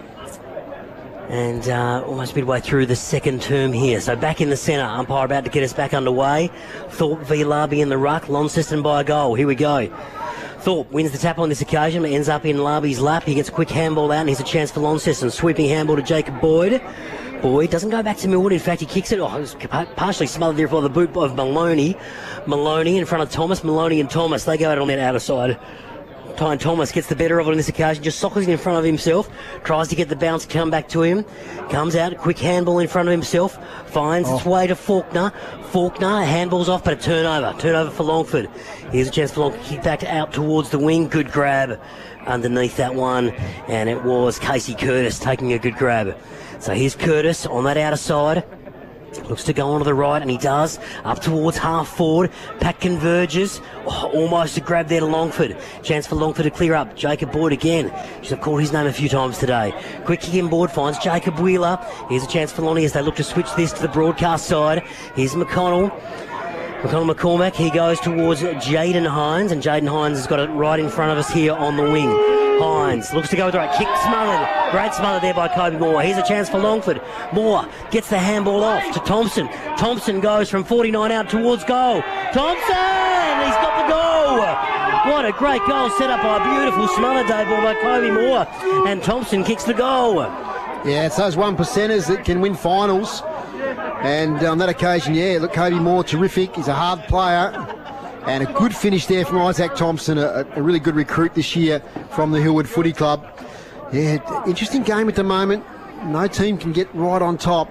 A: And uh, almost midway through the second term here. So back in the centre, umpire about to get us back underway. Thorpe v Larby in the ruck, Launceston by a goal. Here we go. Thorpe wins the tap on this occasion, ends up in Larby's lap. He gets a quick handball out and here's a chance for Launceston. Sweeping handball to Jacob Boyd. Boyd doesn't go back to Millwood. In fact, he kicks it. Oh, it was partially smothered there by the boot of Maloney. Maloney in front of Thomas. Maloney and Thomas, they go out on that outer side. Tyne Thomas gets the better of it on this occasion, just sockers it in front of himself, tries to get the bounce come back to him, comes out, a quick handball in front of himself, finds oh. its way to Faulkner. Faulkner, handballs off, but a turnover. Turnover for Longford. Here's a chance for Longford to kick back out towards the wing. Good grab underneath that one, and it was Casey Curtis taking a good grab. So here's Curtis on that outer side. Looks to go on to the right, and he does. Up towards half forward. Pack converges. Oh, almost a grab there to Longford. Chance for Longford to clear up. Jacob Boyd again. Should have called his name a few times today. Quick kick in board finds Jacob Wheeler. Here's a chance for Lonnie as they look to switch this to the broadcast side. Here's McConnell. McConnell McCormack. He goes towards Jaden Hines, and Jaden Hines has got it right in front of us here on the wing. Hines looks to go with the right kick, smothered. Great smother there by Kobe Moore. Here's a chance for Longford. Moore gets the handball off to Thompson. Thompson goes from forty-nine out towards goal. Thompson! He's got the goal! What a great goal set up by a beautiful smother day ball by Kobe Moore. And Thompson kicks the goal.
B: Yeah, it's those one percenters that can win finals. And on that occasion, yeah, look, Kobe Moore, terrific. He's a hard player. And a good finish there from Isaac Thompson, a, a really good recruit this year from the Hillwood Footy Club. Yeah, interesting game at the moment. No team can get right on top.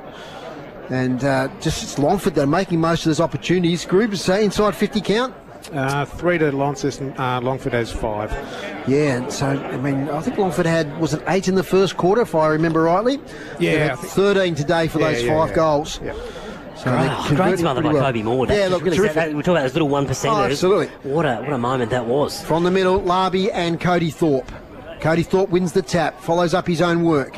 B: And uh, just it's Longford that are making most of those opportunities. Groupers, uh, inside fifty count?
D: Uh, three to Launceston. Uh, Longford has five.
B: Yeah, so, I mean, I think Longford had, was it eight in the first quarter, if I remember rightly?
D: Yeah.
B: thirteen today for
D: yeah,
B: those
D: yeah,
B: five
D: yeah.
B: goals.
D: Yeah.
A: So oh, great smother by well. Kobe Moore.
B: Yeah, look,
A: really
B: terrific.
A: That, we talk about those little one percenters.
B: Oh, absolutely.
A: What a what a moment that was.
B: From the middle, Larby and Cody Thorpe. Cody Thorpe wins the tap, follows up his own work.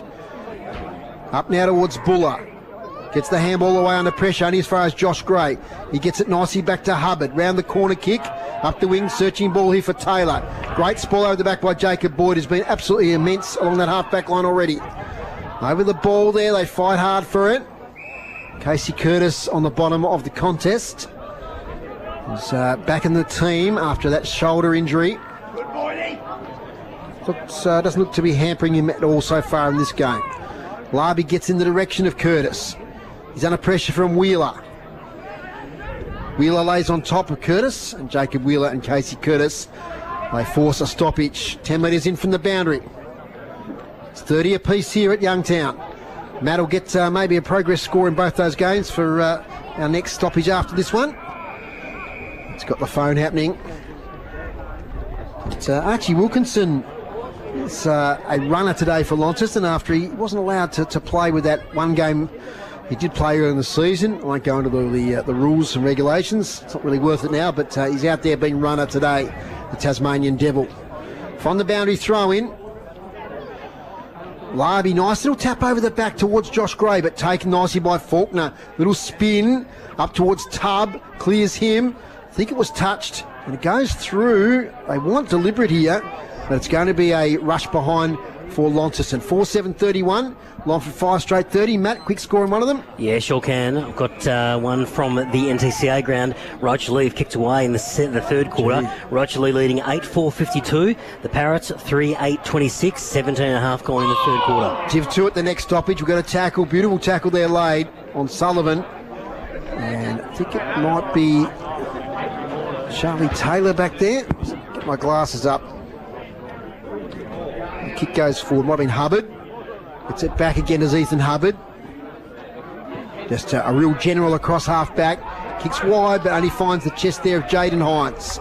B: Up now towards Buller. Gets the handball away under pressure, only as far as Josh Gray. He gets it nicely back to Hubbard. Round the corner kick, up the wing, searching ball here for Taylor. Great spoil over the back by Jacob Boyd, has been absolutely immense along that half-back line already. Over the ball there, they fight hard for it. Casey Curtis on the bottom of the contest. He's uh, back in the team after that shoulder injury. Looks, uh, doesn't look to be hampering him at all so far in this game. Larby gets in the direction of Curtis. He's under pressure from Wheeler. Wheeler lays on top of Curtis, and Jacob Wheeler and Casey Curtis, they force a stoppage. ten metres in from the boundary. It's thirty apiece here at Youngtown. Matt will get uh, maybe a progress score in both those games for uh, our next stoppage after this one. It's got the phone happening. It's uh, Archie Wilkinson. It's uh, a runner today for Launceston after he wasn't allowed to, to play with that one game. He did play earlier in the season. I won't go into the, the, uh, the rules and regulations. It's not really worth it now, but uh, he's out there being runner today, the Tasmanian Devil. From the boundary throw in. Larby, nice little tap over the back towards Josh Gray, but taken nicely by Faulkner. Little spin up towards Tubb, clears him. I think it was touched, and it goes through. They want deliberate here, but it's going to be a rush behind for Launceston. four seven thirty-one, Longford five straight thirty. Matt, quick score in one of them?
A: Yeah, sure can. I've got uh, one from the N T C A ground. Rocher Lee kicked away in the, se- the third quarter. Gee. Rocher Lee leading eight four fifty-two. The Parrots three eight twenty-six. seventeen and a half gone in the third quarter.
B: Div two at the next stoppage. We've got a tackle, beautiful tackle there laid on Sullivan. And I think it might be Charlie Taylor back there. Get my glasses up. The kick goes forward. Might have been Hubbard. Gets it back again as Ethan Hubbard. Just a, a real general across half back. Kicks wide, but only finds the chest there of Jaden Hines.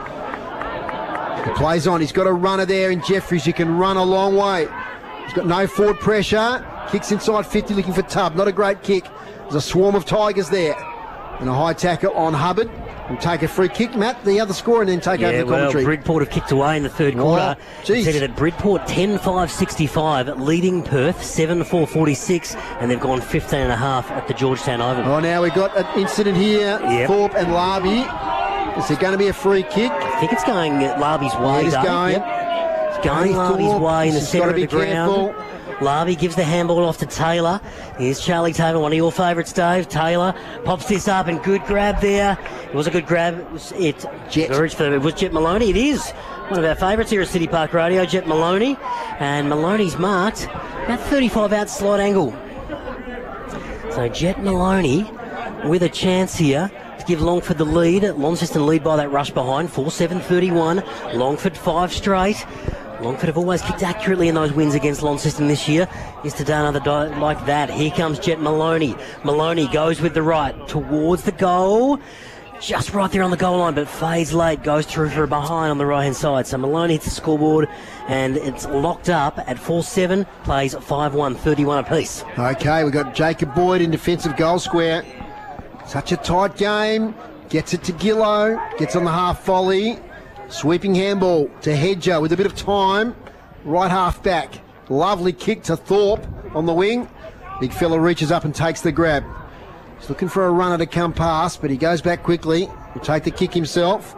B: He plays on. He's got a runner there in Jeffries. You can run a long way. He's got no forward pressure. Kicks inside fifty, looking for Tubb. Not a great kick. There's a swarm of Tigers there. And a high tackle on Hubbard. We'll take a free kick, Matt, the other score, and then take
A: yeah,
B: over the commentary.
A: Well, Bridport have kicked away in the third quarter.
B: Oh, geez.
A: Set it at Bridport ten five sixty-five, leading Perth seven four forty-six, and they've gone fifteen and a half at the Georgetown Oval.
B: Oh, now we've got an incident here. Yep. Thorpe and Larby. Is there going to be a free kick?
A: I think it's going Larby's way.
B: It is going.
A: Yep. It's going Larby's way in the centre of the ground. Larby gives the handball off to Taylor. Here's Charlie Taylor, one of your favourites, Dave. Taylor pops this up and good grab there. It was a good grab. It was, it,
B: Jet.
A: For, it was Jet Maloney. It is one of our favourites here at City Park Radio, Jet Maloney. And Maloney's marked about thirty-five out slide angle. So Jet Maloney with a chance here to give Longford the lead. Launceston lead by that rush behind, four seven thirty-one. Longford five straight. Longford have always kicked accurately in those wins against Launceston this year. Is today another di- like that. Here comes Jet Maloney. Maloney goes with the right towards the goal. Just right there on the goal line, but fades late. Goes through for a behind on the right-hand side. So Maloney hits the scoreboard, and it's locked up at four seven. Plays five one, thirty-one apiece.
B: Okay, we've got Jacob Boyd in defensive goal square. Such a tight game. Gets it to Gillow. Gets on the half volley. Sweeping handball to Hedger with a bit of time. Right half back. Lovely kick to Thorpe on the wing. Big fella reaches up and takes the grab. He's looking for a runner to come past, but he goes back quickly. He'll take the kick himself.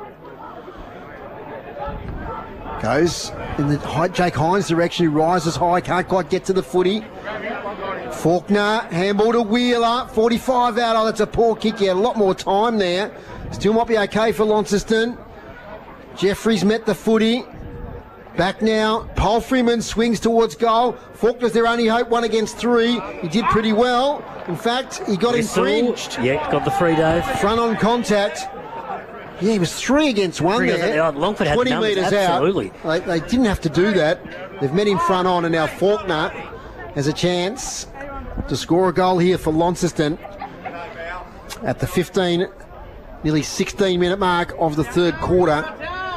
B: Goes in the Jake Hines direction. He rises high, can't quite get to the footy. Faulkner, handball to Wheeler. forty-five out. Oh, that's a poor kick. He had a lot more time there. Still might be okay for Launceston. Jeffries met the footy. Back now. Paul Freeman swings towards goal. Faulkner's their only hope, one against three. He did pretty well. In fact, he got
A: Whistle.
B: infringed.
A: Yeah, got the free, Dave.
B: Front on contact. Yeah, he was three against one
A: Three
B: there.
A: against- Longford had
B: twenty
A: the numbers,
B: metres
A: absolutely.
B: out. They, they didn't have to do that. They've met him front on, and now Faulkner has a chance to score a goal here for Launceston at the fifteen, nearly sixteen minute mark of the third quarter.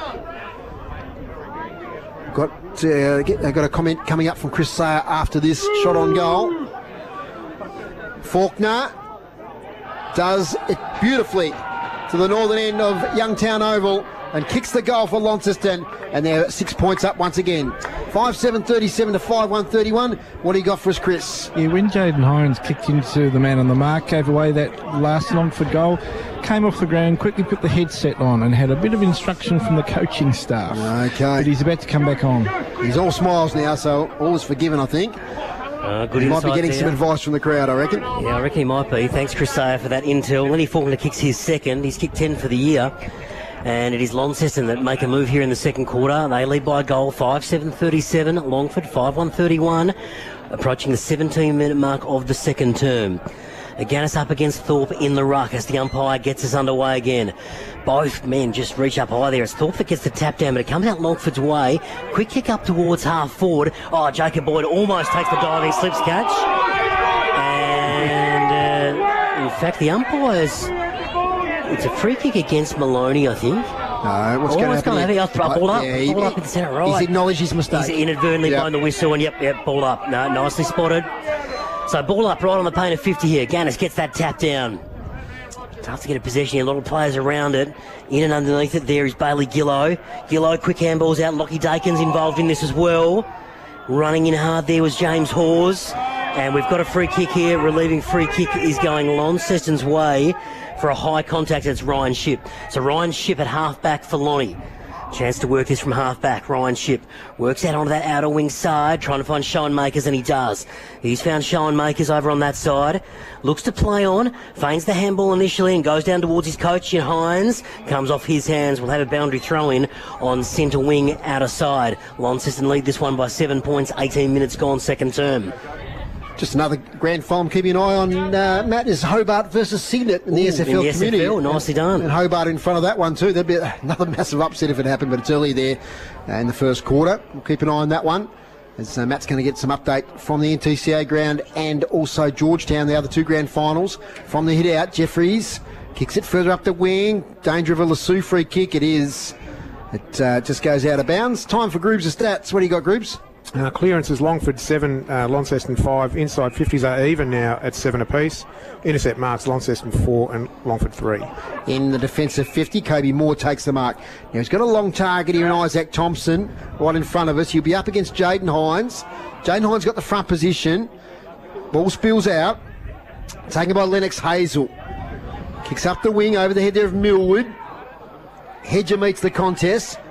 B: Got uh, get, I got a comment coming up from Chris Sayer after this shot on goal. Faulkner does it beautifully to the northern end of Youngtown Oval and kicks the goal for Launceston, and they're six points up once again. five seven thirty-seven to five one thirty-one. What do you got for us, Chris?
C: Yeah, when Jaden Hines kicked into the man on the mark, gave away that last Longford goal, came off the ground, quickly put the headset on and had a bit of instruction from the coaching staff.
B: Okay.
C: But he's about to come back on.
B: He's all smiles now, so all is forgiven, I think.
A: Uh, good
B: he might be
A: insight
B: getting
A: there.
B: some advice from the crowd, I reckon.
A: Yeah, I reckon he might be. Thanks, Chris Sayer, for that intel. Lenny Faulkner kicks his second. He's kicked ten for the year. And it is Launceston that make a move here in the second quarter. They lead by a goal, five seven thirty-seven. Longford, five one thirty-one. Approaching the seventeen minute mark of the second term. Aganis up against Thorpe in the ruck as the umpire gets us underway again. Both men just reach up high there. It's Thorpe that gets the tap down, but it comes out Longford's way. Quick kick up towards half forward. Oh, Jacob Boyd almost takes the diving slips catch. And uh, in fact, the umpires... It's a free kick against Maloney, I think.
B: No, what's
A: oh,
B: going to
A: what's
B: happen?
A: going to happen? I'll ball up.
B: Yeah, he-
A: ball up in the centre, right.
B: He's acknowledged his mistake.
A: He's inadvertently
B: Yep.
A: blown the whistle, and yep, yep, ball up. No, nicely spotted. So ball up right on the paint of fifty here. Gannis gets that tap down. Tough to get a possession here. A lot of players around it. In and underneath it there is Bailey Gillow. Gillow, quick handballs out. Lockie Dakin's involved in this as well. Running in hard there was James Hawes. And we've got a free kick here. Relieving free kick is going Launceston's way for a high contact. It's Ryan Shipp. So Ryan Shipp at half back for Lonnie. Chance to work this from half back. Ryan Shipp works out onto that outer wing side, trying to find Sean Makers, and he does. He's found Sean Makers over on that side. Looks to play on, feigns the handball initially and goes down towards his coach in Hines. Comes off his hands. We'll have a boundary throw in on centre wing outer side. Launceston lead this one by seven points. eighteen minutes gone, second term.
B: Just another grand final I'm keeping an eye on, uh, Matt, is Hobart versus Signet in the
A: Ooh,
B: S F L
A: in the
B: community.
A: S F L, nicely done.
B: And Hobart in front of that one too. That'd be another massive upset if it happened, but it's early there uh, in the first quarter. We'll keep an eye on that one, as uh, Matt's going to get some update from the N T C A ground and also Georgetown, the other two grand finals. From the hit out, Jeffries kicks it further up the wing. Danger of a Lassou free kick. It is. It uh, just goes out of bounds. Time for Groobs' stats. What do you got, Groobs?
D: Uh, clearances, Longford seven, uh, Launceston five. Inside fifties are even now at seven apiece. Intercept marks, Launceston four and Longford three.
B: In the defensive fifty, Kobe Moore takes the mark. Now he's got a long target here in Isaac Thompson right in front of us. He'll be up against Jaden Hines. Jaden Hines got the front position. Ball spills out. Taken by Lennox Hazel. Kicks up the wing over the head there of Millwood. Hedger meets the contest.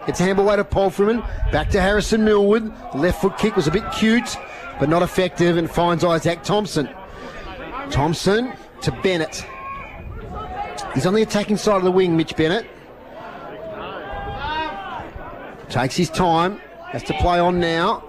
B: It's handball way to Polframan. Back to Harrison Millwood. The left foot kick was a bit cute, but not effective, and finds Isaac Thompson. Thompson to Bennett. He's on the attacking side of the wing, Mitch Bennett. Takes his time. Has to play on now.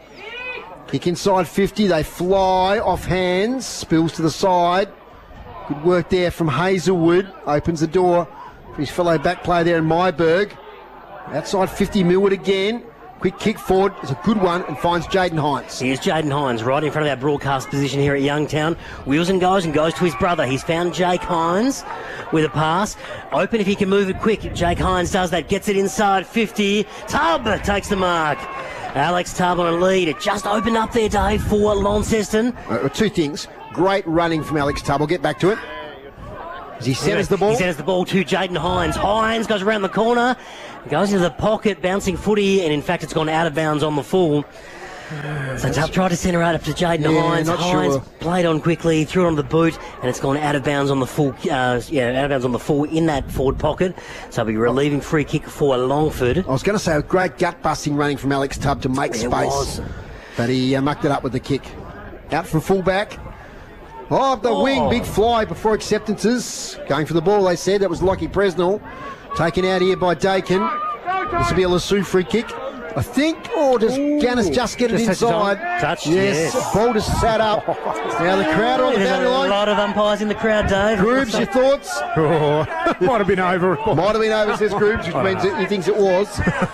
B: Kick inside fifty. They fly off hands. Spills to the side. Good work there from Hazelwood. Opens the door for his fellow back player there in Myberg. Outside fifty, Millwood again. Quick kick forward. It's a good one and finds Jaden Hines.
A: Here's Jaden Hines right in front of our broadcast position here at Youngtown. Wheels and goes and goes to his brother. He's found Jake Hines with a pass. Open if he can move it quick. Jake Hines does that. Gets it inside fifty. Tubb takes the mark. Alex Tubb on a lead. It just opened up there, Dave, for Launceston.
B: Uh, two things. Great running from Alex Tubb. I'll get back to it. As he centres the ball.
A: He centres the ball to Jaden Hines. Hines goes around the corner, goes into the pocket, bouncing footy, and in fact it's gone out of bounds on the full. So Tubb tried to centre out up to Jaden
B: yeah,
A: Hines.
B: Not
A: Hines
B: sure.
A: played on quickly, threw it on the boot, and it's gone out of bounds on the full. Uh, yeah, out of bounds on the full in that forward pocket. So it'll be relieving free kick for Longford.
B: I was going to say a great gut busting running from Alex Tubb to make
A: It
B: space,
A: was.
B: but he uh, mucked it up with the kick. Out from fullback. Oh, the
A: Oh.
B: wing, big fly before acceptances. Going for the ball, they said. That was Lockie Presnell. Taken out here by Dakin. This will be a Lassu free kick, I think. Or does Gannis just get it
A: Just touch it on.
B: inside?
A: Touch,
B: yes.
A: yes.
B: Ball just sat up. Now the crowd are on the
A: There's
B: boundary
A: a
B: line.
A: lot of umpires in the crowd, Dave.
B: Grooves, your thoughts?
D: Oh, might have been over.
B: Might have been over, says Grooves, which means that he thinks it was.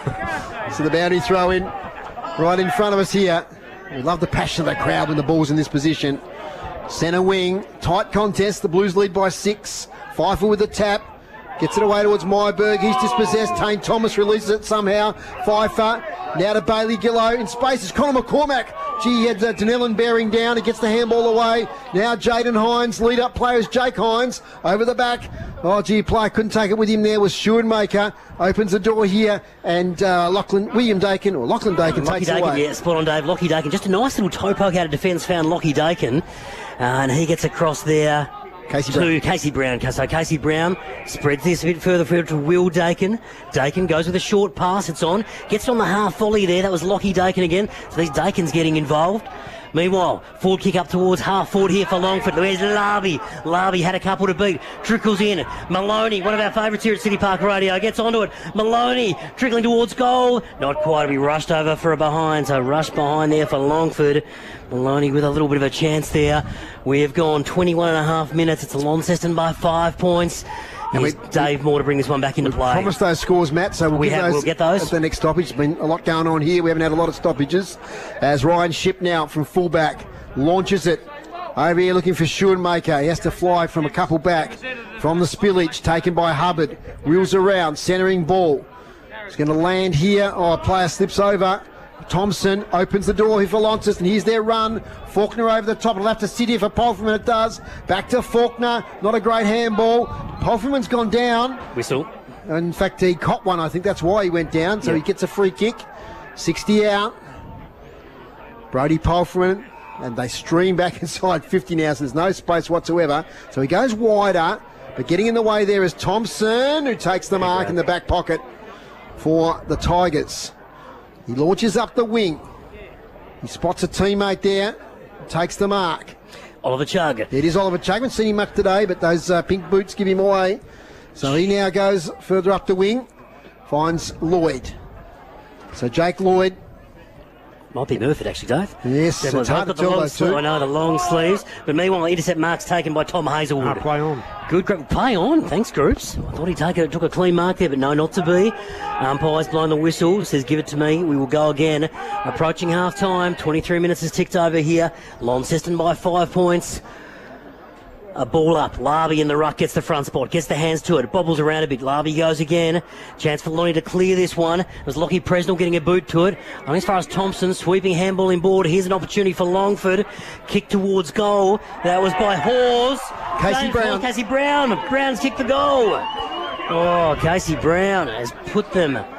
B: So the boundary throw in right in front of us here. We love the passion of the crowd when the ball's in this position. Centre wing, tight contest. The Blues lead by six. Pfeiffer with the tap. Gets it away towards Myberg. He's dispossessed. Tane Thomas releases it somehow. Pfeiffer. Now to Bailey Gillow. In space is Connor McCormack. Gee, he had uh, Denellen bearing down. He gets the handball away. Now Jaden Hines. Lead up players Jake Hines. Over the back. Oh, gee, player couldn't take it with him there was Schoenmaker. Opens the door here. And uh, Lachlan, William Dakin, or Lachlan Dakin
A: Lockie
B: takes it
A: Dakin,
B: away.
A: yeah, spot on, Dave. Lockie Dakin. Just a nice little toe poke out of defence found Lockie Dakin. Uh, and he gets across there
B: Casey
A: to
B: Brown.
A: Casey Brown. So Casey Brown spreads this a bit further forward to Will Dakin. Dakin goes with a short pass. It's on. Gets it on the half volley there. That was Lockie Dakin again. So these Dakin's getting involved. Meanwhile, forward kick up towards half forward here for Longford. There's Larby. Larby had a couple to beat. Trickles in. Maloney, one of our favourites here at City Park Radio, gets onto it. Maloney trickling towards goal. Not quite to be rushed over for a behind. So rush behind there for Longford. Maloney with a little bit of a chance there. We have gone twenty-one and a half minutes. It's Launceston by five points.
B: And
A: Here's
B: we-
A: Dave Moore to bring this one back into play.
B: Promised those scores, Matt, so we'll,
A: We
B: get,
A: have-
B: those
A: we'll get those.
B: at the next stoppage. There's been a lot going on here. We haven't had a lot of stoppages. As Ryan Shipp now from fullback launches it over here looking for Schoenmaker. He has to fly from a couple back from the spillage, taken by Hubbard. Wheels around, centering ball. It's going to land here. Oh, a player slips over. Thompson opens the door here for Launceston. Here's their run. Faulkner over the top. It'll have to sit here for Polframan. It does. Back to Faulkner. Not a great handball. Polframan's gone down.
A: Whistle.
B: In fact, he caught one. I think that's why he went down. So
A: Yeah.
B: he gets a free kick. sixty out. Brody Polframan. And they stream back inside fifty now, so there's no space whatsoever. So he goes wider. But getting in the way there is Thompson, who takes the mark in the back pocket for the Tigers. He launches up the wing. He spots a teammate there. Takes the mark.
A: Oliver Chugg.
B: It is Oliver Chugg. Haven't seen him much today, but those uh, pink boots give him away. So he now goes further up the wing. Finds Lloyd. So Jake Lloyd.
A: Might be Murphy, actually, Dave.
B: Yes,
A: Definitely.
B: it's hard to
A: Got the
B: tell
A: long
B: those
A: sleeve-
B: two.
A: I know, the long sleeves. But meanwhile, intercept mark's taken by Tom Hazelwood.
D: Ah, play on.
A: Good, great play on. Thanks, groups. I thought he take it, took a clean mark there, but no, not to be. Umpire's blowing the whistle, says give it to me. We will go again. Approaching half time. twenty-three minutes has ticked over here. Launceston by five points. A ball up. Larby in the ruck gets the front spot, gets the hands to it, bobbles around a bit. Larby goes again. Chance for Lonnie to clear this one. It was Lockie Presnell getting a boot to it. I think as far as Thompson, sweeping handball inboard. Here's an opportunity for Longford. Kick towards goal. That was by Hawes.
B: Casey
A: Going
B: Brown.
A: for Casey Brown. Brown's kicked the goal. Oh, Casey Brown has put them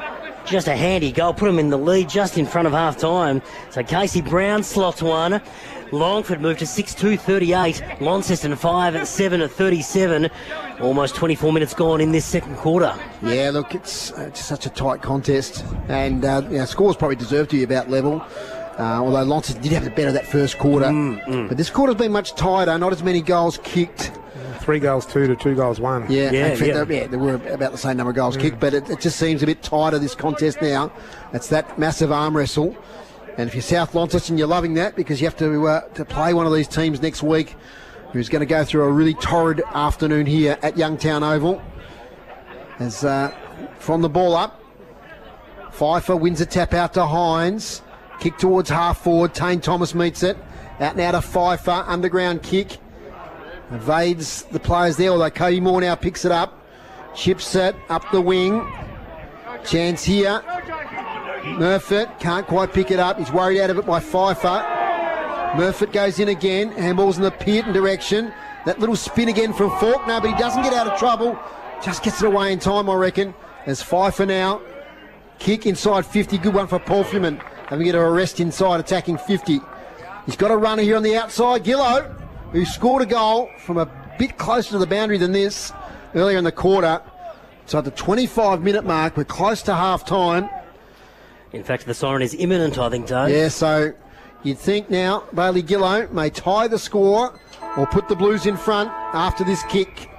A: Just a handy goal, put them in the lead just in front of half-time. So Casey Brown slots one. Longford moved to six two thirty-eight. Launceston five seven thirty-seven. Almost twenty-four minutes gone in this second quarter.
B: Yeah, look, it's, uh, it's such a tight contest. And, uh, you know, scores probably deserve to be about level. Uh, although Launceston did have the better that first quarter.
A: Mm, mm.
B: But this quarter's been much tighter, not as many goals kicked.
D: Three goals two to two goals one.
B: Yeah,
A: Yeah,
B: in fact,
A: yeah.
B: There, yeah, there were about the same number of goals kicked, but it, it just seems a bit tighter, this contest now. It's that massive arm wrestle. And if you're South Launceston, you're loving that because you have to uh, to play one of these teams next week who's going to go through a really torrid afternoon here at Youngtown Oval. As uh, from the ball up, Pfeiffer wins a tap out to Hines. Kick towards half forward. Tane Thomas meets it. Out now to Pfeiffer. Underground kick. Evades the players there, although Cody Moore now picks it up. Chips it up the wing. Chance here. Murfitt can't quite pick it up. He's worried out of it by Pfeiffer. Murfitt goes in again. Handball's in the Pearton direction. That little spin again from Faulkner, but he doesn't get out of trouble. Just gets it away in time, I reckon. As Pfeiffer now. Kick inside fifty. Good one for Palfreyman. Having get a arrest inside, attacking fifty. He's got a runner here on the outside. Gillow, who scored a goal from a bit closer to the boundary than this earlier in the quarter. So at the twenty-five minute mark, we're close to half time.
A: In fact, the siren is imminent, I think, Dave.
B: Yeah, so you'd think now Bailey Gillow may tie the score or put the Blues in front after this kick.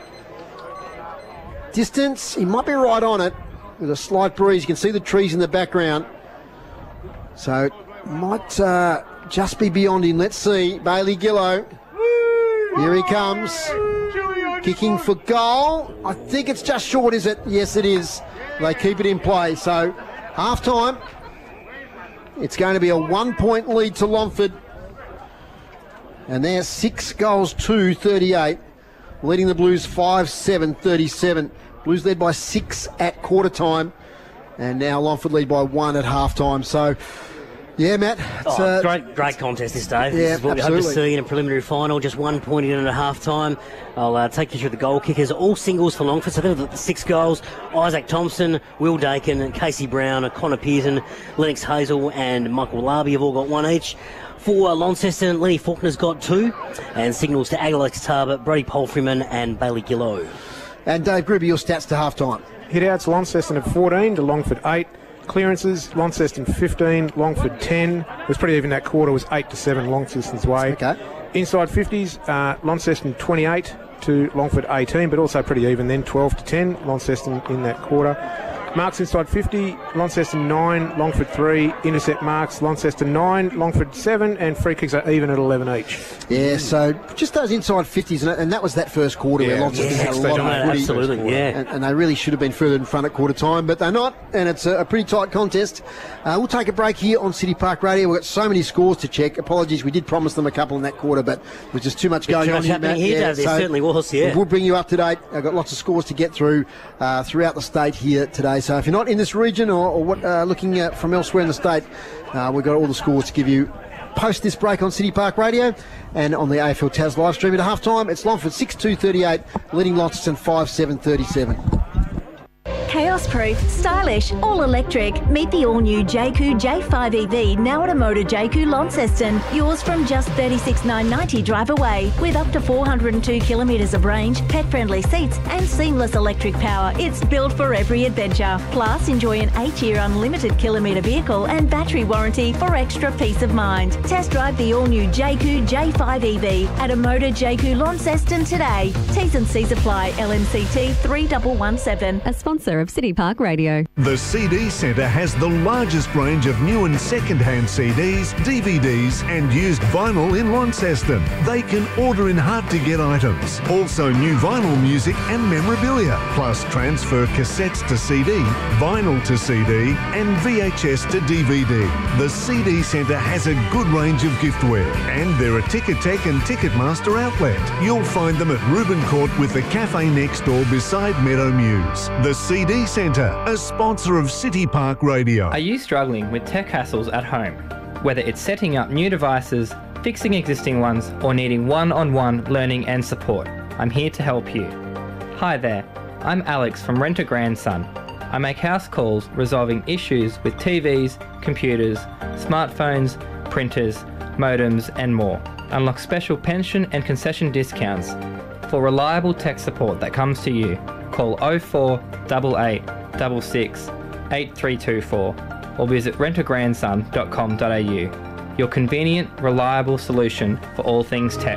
B: Distance, he might be right on it with a slight breeze. You can see the trees in the background. So might uh, just be beyond him. Let's see. Bailey Gillow. Here he comes. Kicking for goal. I think it's just short, is it? Yes, it is. They keep it in play. So half time. It's going to be a one-point lead to Longford. And they're six goals to thirty-eight. Leading the Blues five seven thirty-seven. Blues led by six at quarter time. And now Longford lead by one at half time. So, yeah, Matt. It's,
A: oh,
B: uh,
A: great, great contest this day.
B: Yeah,
A: this is what
B: absolutely.
A: we hope to see in a preliminary final. Just one point in at half time. I'll uh, take you through the goal kickers. All singles for Longford. So they're the six goals. Isaac Thompson, Will Dakin, Casey Brown, Connor Pearson, Lennox Hazel, and Michael Larby have all got one each. For Launceston, Lenny Faulkner's got two. And signals to Alex Tarbert, Brody Palfreyman, and Bailey Gillow.
B: And Dave Gruber, your stats to half time.
D: Hit-outs, Launceston at fourteen to Longford eight. Clearances, Launceston fifteen, Longford ten. It was pretty even that quarter, was eight to seven Launceston's way.
B: Okay.
D: Inside fifties, uh, Launceston twenty-eight to Longford eighteen, but also pretty even then, twelve to ten, Launceston in that quarter. Marks inside fifty, Launceston nine, Longford three. Intercept marks, Launceston nine, Longford seven, and free kicks are even at eleven each.
B: Yeah, so just those inside fifties, and, and that was that first quarter
D: Yeah,
B: where Launceston
A: yeah,
B: had a lot of footy.
A: absolutely, yeah.
B: And, and they really should have been further in front at quarter time, but they're not, and it's a, a pretty tight contest. Uh, we'll take a break here on City Park Radio. We've got so many scores to check. Apologies, we did promise them a couple in that quarter, but there's just too much
A: Bit
B: going
A: too
B: on
A: much
B: here,
A: happening
B: Matt.
A: here,
B: Yeah,
A: Dave. There certainly was, yeah.
B: We'll bring you up to date. I've got lots of scores to get through uh, throughout the state here today. So if you're not in this region or, or what, uh, looking at from elsewhere in the state, uh, we've got all the scores to give you post this break on City Park Radio and on the A F L Taz live stream at half time. It's Longford six two thirty-eight, leading Launceston five seven thirty-seven.
L: Chaos proof, stylish, all electric. Meet the all new J Q J five E V now at a Motor J Q Launceston. Yours from just thirty-six thousand nine hundred ninety drive away. With up to four hundred two kilometres of range, pet friendly seats, and seamless electric power, it's built for every adventure. Plus, enjoy an eight year unlimited kilometre vehicle and battery warranty for extra peace of mind. Test drive the all new J Q J five E V at a Motor J Q Launceston today. T's and C's apply. L M C T three one one seven.
I: A sponsor of City Park Radio.
M: The C D Centre has the largest range of new and second-hand C Ds, D V Ds and used vinyl in Launceston. They can order in hard-to-get items. Also new vinyl music and memorabilia, plus transfer cassettes to C D, vinyl to C D and V H S to D V D. The C D Centre has a good range of giftware and they're a Ticketek and Ticketmaster outlet. You'll find them at Reuben Court with the cafe next door beside Meadow Mews. The C D Centre, a sponsor of City Park Radio.
N: Are you struggling with tech hassles at home? Whether it's setting up new devices, fixing existing ones, or needing one-on-one learning and support, I'm here to help you. Hi there, I'm Alex from Rent a Grandson. I make house calls resolving issues with T Vs, computers, smartphones, printers, modems and more. Unlock special pension and concession discounts. For reliable tech support that comes to you, call oh four eight eight six six eight three two four or visit rent a grandson dot com dot a u. Your convenient, reliable solution for all things tech.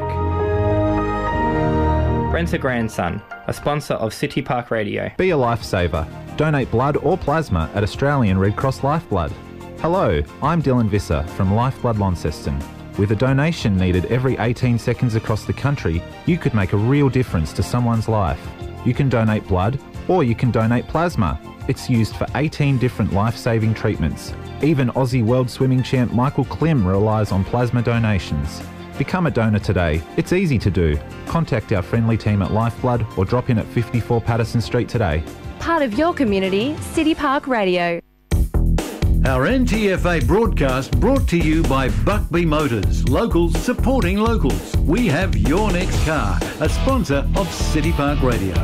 N: Rent a Grandson, a sponsor of City Park Radio.
O: Be a lifesaver. Donate blood or plasma at Australian Red Cross Lifeblood. Hello, I'm Dylan Visser from Lifeblood Launceston. With a donation needed every eighteen seconds across the country, you could make a real difference to someone's life. You can donate blood or you can donate plasma. It's used for eighteen different life-saving treatments. Even Aussie World Swimming champ Michael Klim relies on plasma donations. Become a donor today. It's easy to do. Contact our friendly team at Lifeblood or drop in at fifty-four Patterson Street today.
I: Part of your community, City Park Radio.
K: Our N T F A broadcast brought to you by Buckby Motors, locals supporting locals. We have your next car, a sponsor of City Park Radio.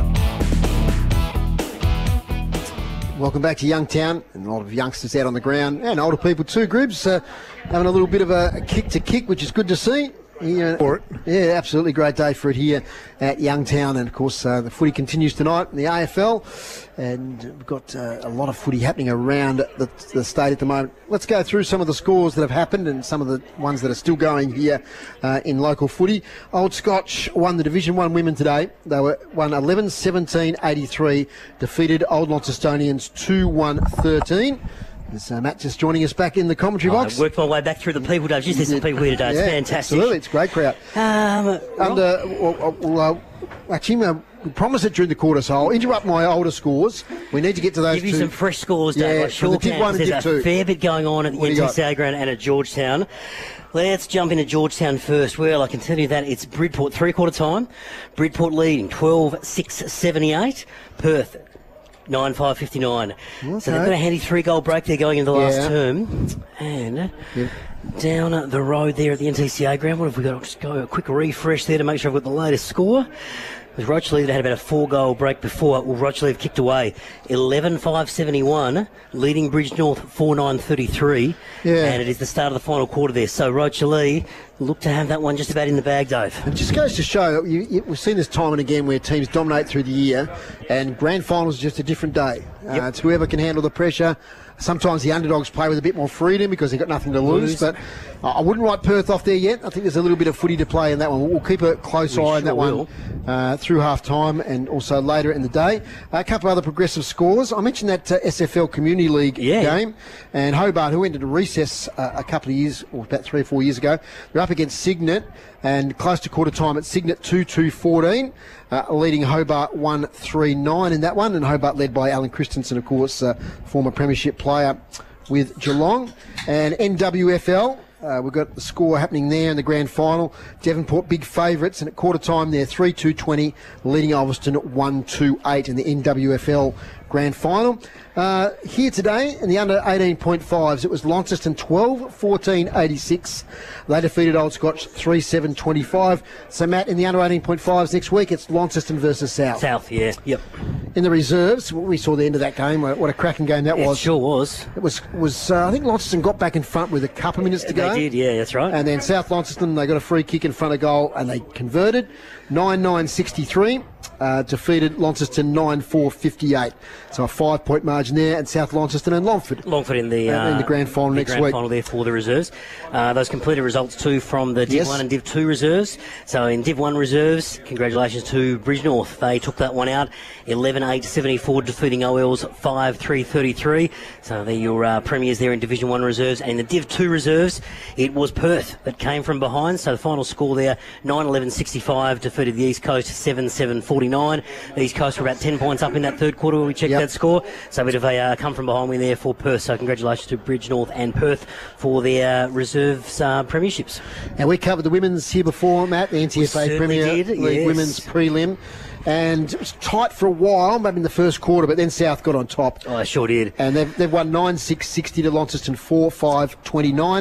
B: Welcome back to Youngtown, and a lot of youngsters out on the ground, and older people too, Gribs, uh, having a little bit of a kick to kick, which is good to see. Yeah,
D: for it.
B: Yeah, absolutely great day for it here at Youngtown, and of course uh, the footy continues tonight in the A F L, and we've got uh, a lot of footy happening around the, the state at the moment. Let's go through some of the scores that have happened and some of the ones that are still going here uh, in local footy. Old Scotch won the Division one women today. They were won eleven seventeen eighty-three, defeated Old Launcestonians two one thirteen. There's uh, Matt just joining us back in the commentary
A: oh,
B: box.
A: I worked my way back through the people, Dave. Just there's some people here today. It's
B: yeah,
A: fantastic.
B: Absolutely, it's a great crowd.
A: Um,
B: Under, well, well, uh, actually, uh, we promised it during the quarter, so I'll interrupt my older scores. We need to get to those
A: Give you
B: two.
A: some fresh scores, Dave.
B: Yeah,
A: like sure
B: from the Div one and
A: There's
B: Div
A: a
B: two.
A: fair bit going on at the
B: What
A: N
B: do
A: T
B: you
A: C A ground and at Georgetown. Let's jump into Georgetown first. Well, I can tell you that it's Bridport three-quarter time. Bridport leading twelve six seventy-eight. Perth nine five fifty-nine. Okay. So they've got a handy three-goal break there going into the last
B: Yeah.
A: term. And
B: Yep.
A: down the road there at the N T C A ground, what have we got? I'll just go a quick refresh there to make sure I've got the latest score. It was Rochely that had about a four-goal break before. Well, Rochely have kicked away eleven five seventy-one, leading Bridge North four nine thirty-three.
B: Yeah.
A: And it is the start of the final quarter there. So Rochely look to have that one just about in the bag, Dave.
B: It just goes to show, you, you, we've seen this time and again where teams dominate through the year, and grand finals is just a different day. Uh,
A: Yep.
B: It's whoever can handle the pressure. Sometimes the underdogs play with a bit more freedom because they've got nothing to lose,
A: Lose.
B: but I wouldn't write Perth off there yet. I think there's a little bit of footy to play in that one. We'll keep a close
A: We
B: eye on
A: sure
B: that
A: will.
B: one uh, through half-time and also later in the day. A couple of other progressive scores. I mentioned that uh, S F L Community League
A: Yeah.
B: game, and Hobart, who went into recess uh, a couple of years, or about three or four years ago, they're up against Signet, and close to quarter time at Signet two two fourteen, uh, leading Hobart one three nine in that one, and Hobart led by Alan Christensen, of course, uh, former premiership player with Geelong. And N W F L, uh, we've got the score happening there in the grand final. Devonport big favourites, and at quarter time they're three two twenty, leading Ulverston at one two eight in the N W F L grand final. Uh, here today in the under eighteen point fives, it was Launceston twelve fourteen eighty-six. They defeated Old Scotch three seven twenty-five. So Matt, in the under eighteen point fives next week, it's Launceston versus South.
A: South, yeah. Yep.
B: In the reserves, we saw the end of that game. What a cracking game that
A: It
B: was.
A: sure was.
B: It was, was uh, I think Launceston got back in front with a couple of minutes to
A: They
B: go.
A: did, yeah, that's right.
B: And then South Launceston, they got a free kick in front of goal and they converted. nine nine sixty-three, uh, defeated Launceston nine four fifty-eight. So a five-point margin there, and South Launceston and Longford.
A: Longford in the,
B: Uh, in the grand final
A: the
B: next
A: grand
B: week.
A: final there for the reserves. Uh, those completed results too from the Div
B: Yes.
A: one and Div two reserves. So in Div one reserves, congratulations to Bridge North. They took that one out, eleven eight seventy-four, defeating O L's five three thirty-three. So they're your uh, premiers there in Division one reserves. And in the Div two reserves, it was Perth that came from behind. So the final score there, nine eleven sixty-five, defeated the East Coast seven seven forty-nine. The East Coast were about ten points up in that third quarter when we checked
B: Yep.
A: that score. So a bit of a uh, come from behind win there for Perth. So congratulations to Bridge North and Perth for their uh, reserves uh, premierships.
B: And we covered the women's here before, Matt, the N T F A
A: We certainly
B: Premier
A: did,
B: League
A: yes.
B: women's prelim. And it was tight for a while, maybe in the first quarter, but then South got on top.
A: Oh, I sure did.
B: And they've, they've won nine six sixty to Launceston four five twenty-nine.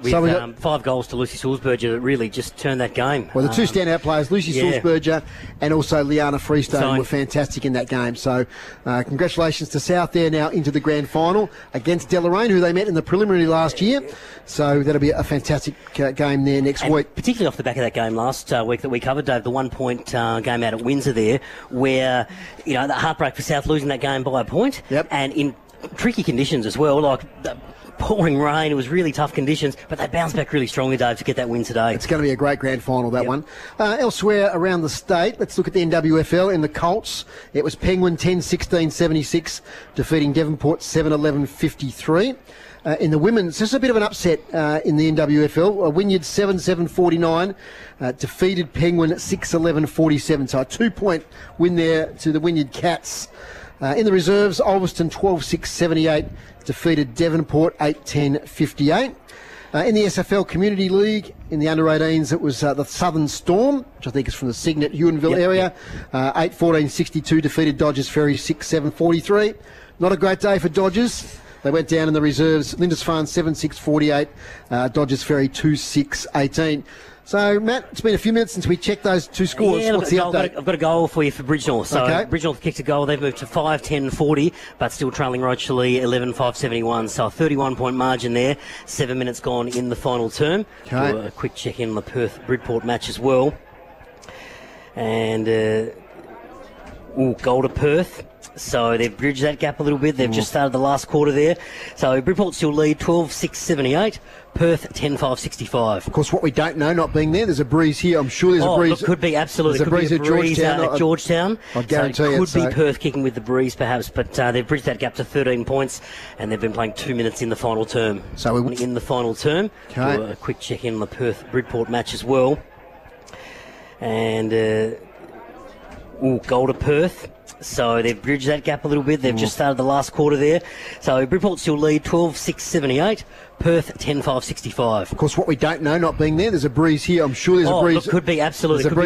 A: with
B: So we got-
A: um, five goals to Lucy Sulzberger that really just turned that game.
B: Well, the two
A: Um,
B: standout players, Lucy
A: yeah.
B: Sulzberger and also Liana Freestone,
A: So-
B: were fantastic in that game. So, uh, congratulations to South there now into the grand final against Deloraine, who they met in the preliminary last year. So that'll be a fantastic uh, game there next
A: And
B: week.
A: particularly off the back of that game last uh, week that we covered, Dave, the one-point uh, game out at Windsor there, where, you know, the heartbreak for South losing that game by a point.
B: Yep.
A: And in tricky conditions as well, like the pouring rain, it was really tough conditions, but they bounced back really strongly, Dave, to get that win today.
B: It's going to be a great grand final, that one. Uh, elsewhere around the state, let's look at the N W F L in the Colts. It was Penguin ten sixteen seventy-six, defeating Devonport seven eleven fifty-three. Uh, in the women's, this is a bit of an upset uh, in the N W F L. Uh, Wynyard seven seven forty-nine uh, defeated Penguin six eleven forty-seven. So a two-point win there to the Wynyard Cats. Uh, in the reserves, Ulverston twelve six seventy-eight defeated Devonport eight ten fifty-eight. Uh, in the S F L Community League, in the under eighteens, it was uh, the Southern Storm, which I think is from the Cygnet Ewanville
A: Yep,
B: area. Uh, eight fourteen sixty-two defeated Dodgers Ferry six seven forty-three. Not a great day for Dodgers. They went down in the reserves. Lindisfarne seven six forty-eight, uh, Dodgers Ferry two six eighteen. So, Matt, it's been a few minutes since we checked those two scores.
A: Yeah,
B: What's
A: look,
B: the
A: I've, got
B: update?
A: a, I've got a goal for you for Bridgenorth. So
B: Okay.
A: Bridgenorth kicked a goal. They've moved to five ten forty, but still trailing Rochely eleven five seventy-one. So a thirty-one point margin there. Seven minutes gone in the final term.
B: Okay.
A: Do a quick check in on the Perth Bridport match as well. And uh, ooh, goal to Perth. So they've bridged that gap a little bit. They've just started the last quarter there. So Bridport still lead twelve six seventy-eight. Perth ten five sixty-five.
B: Of course, what we don't know, not being there, there's a breeze here. I'm sure there's
A: oh,
B: a breeze.
A: Look, could be absolutely.
B: There's a
A: could
B: breeze
A: be
B: at
A: a breeze
B: Georgetown.
A: uh, at
B: I-
A: Georgetown.
B: I guarantee
A: so it
B: it,
A: could
B: so-
A: be Perth kicking with the breeze, perhaps, but uh, they've bridged that gap to thirteen points, and they've been playing two minutes in the final term.
B: So we
A: in the final term.
B: Okay.
A: Do a quick check in on the Perth Bridport match as well. And uh, ooh, goal to Perth. So they've bridged that gap a little bit. They've just started the last quarter there. So Bridport still lead twelve six seventy-eight. Perth ten five sixty-five.
B: Of course, what we don't know, not being there, there's a breeze here. I'm sure there's
A: oh,
B: a breeze.
A: Look, could be absolutely.
B: There's a
A: Could be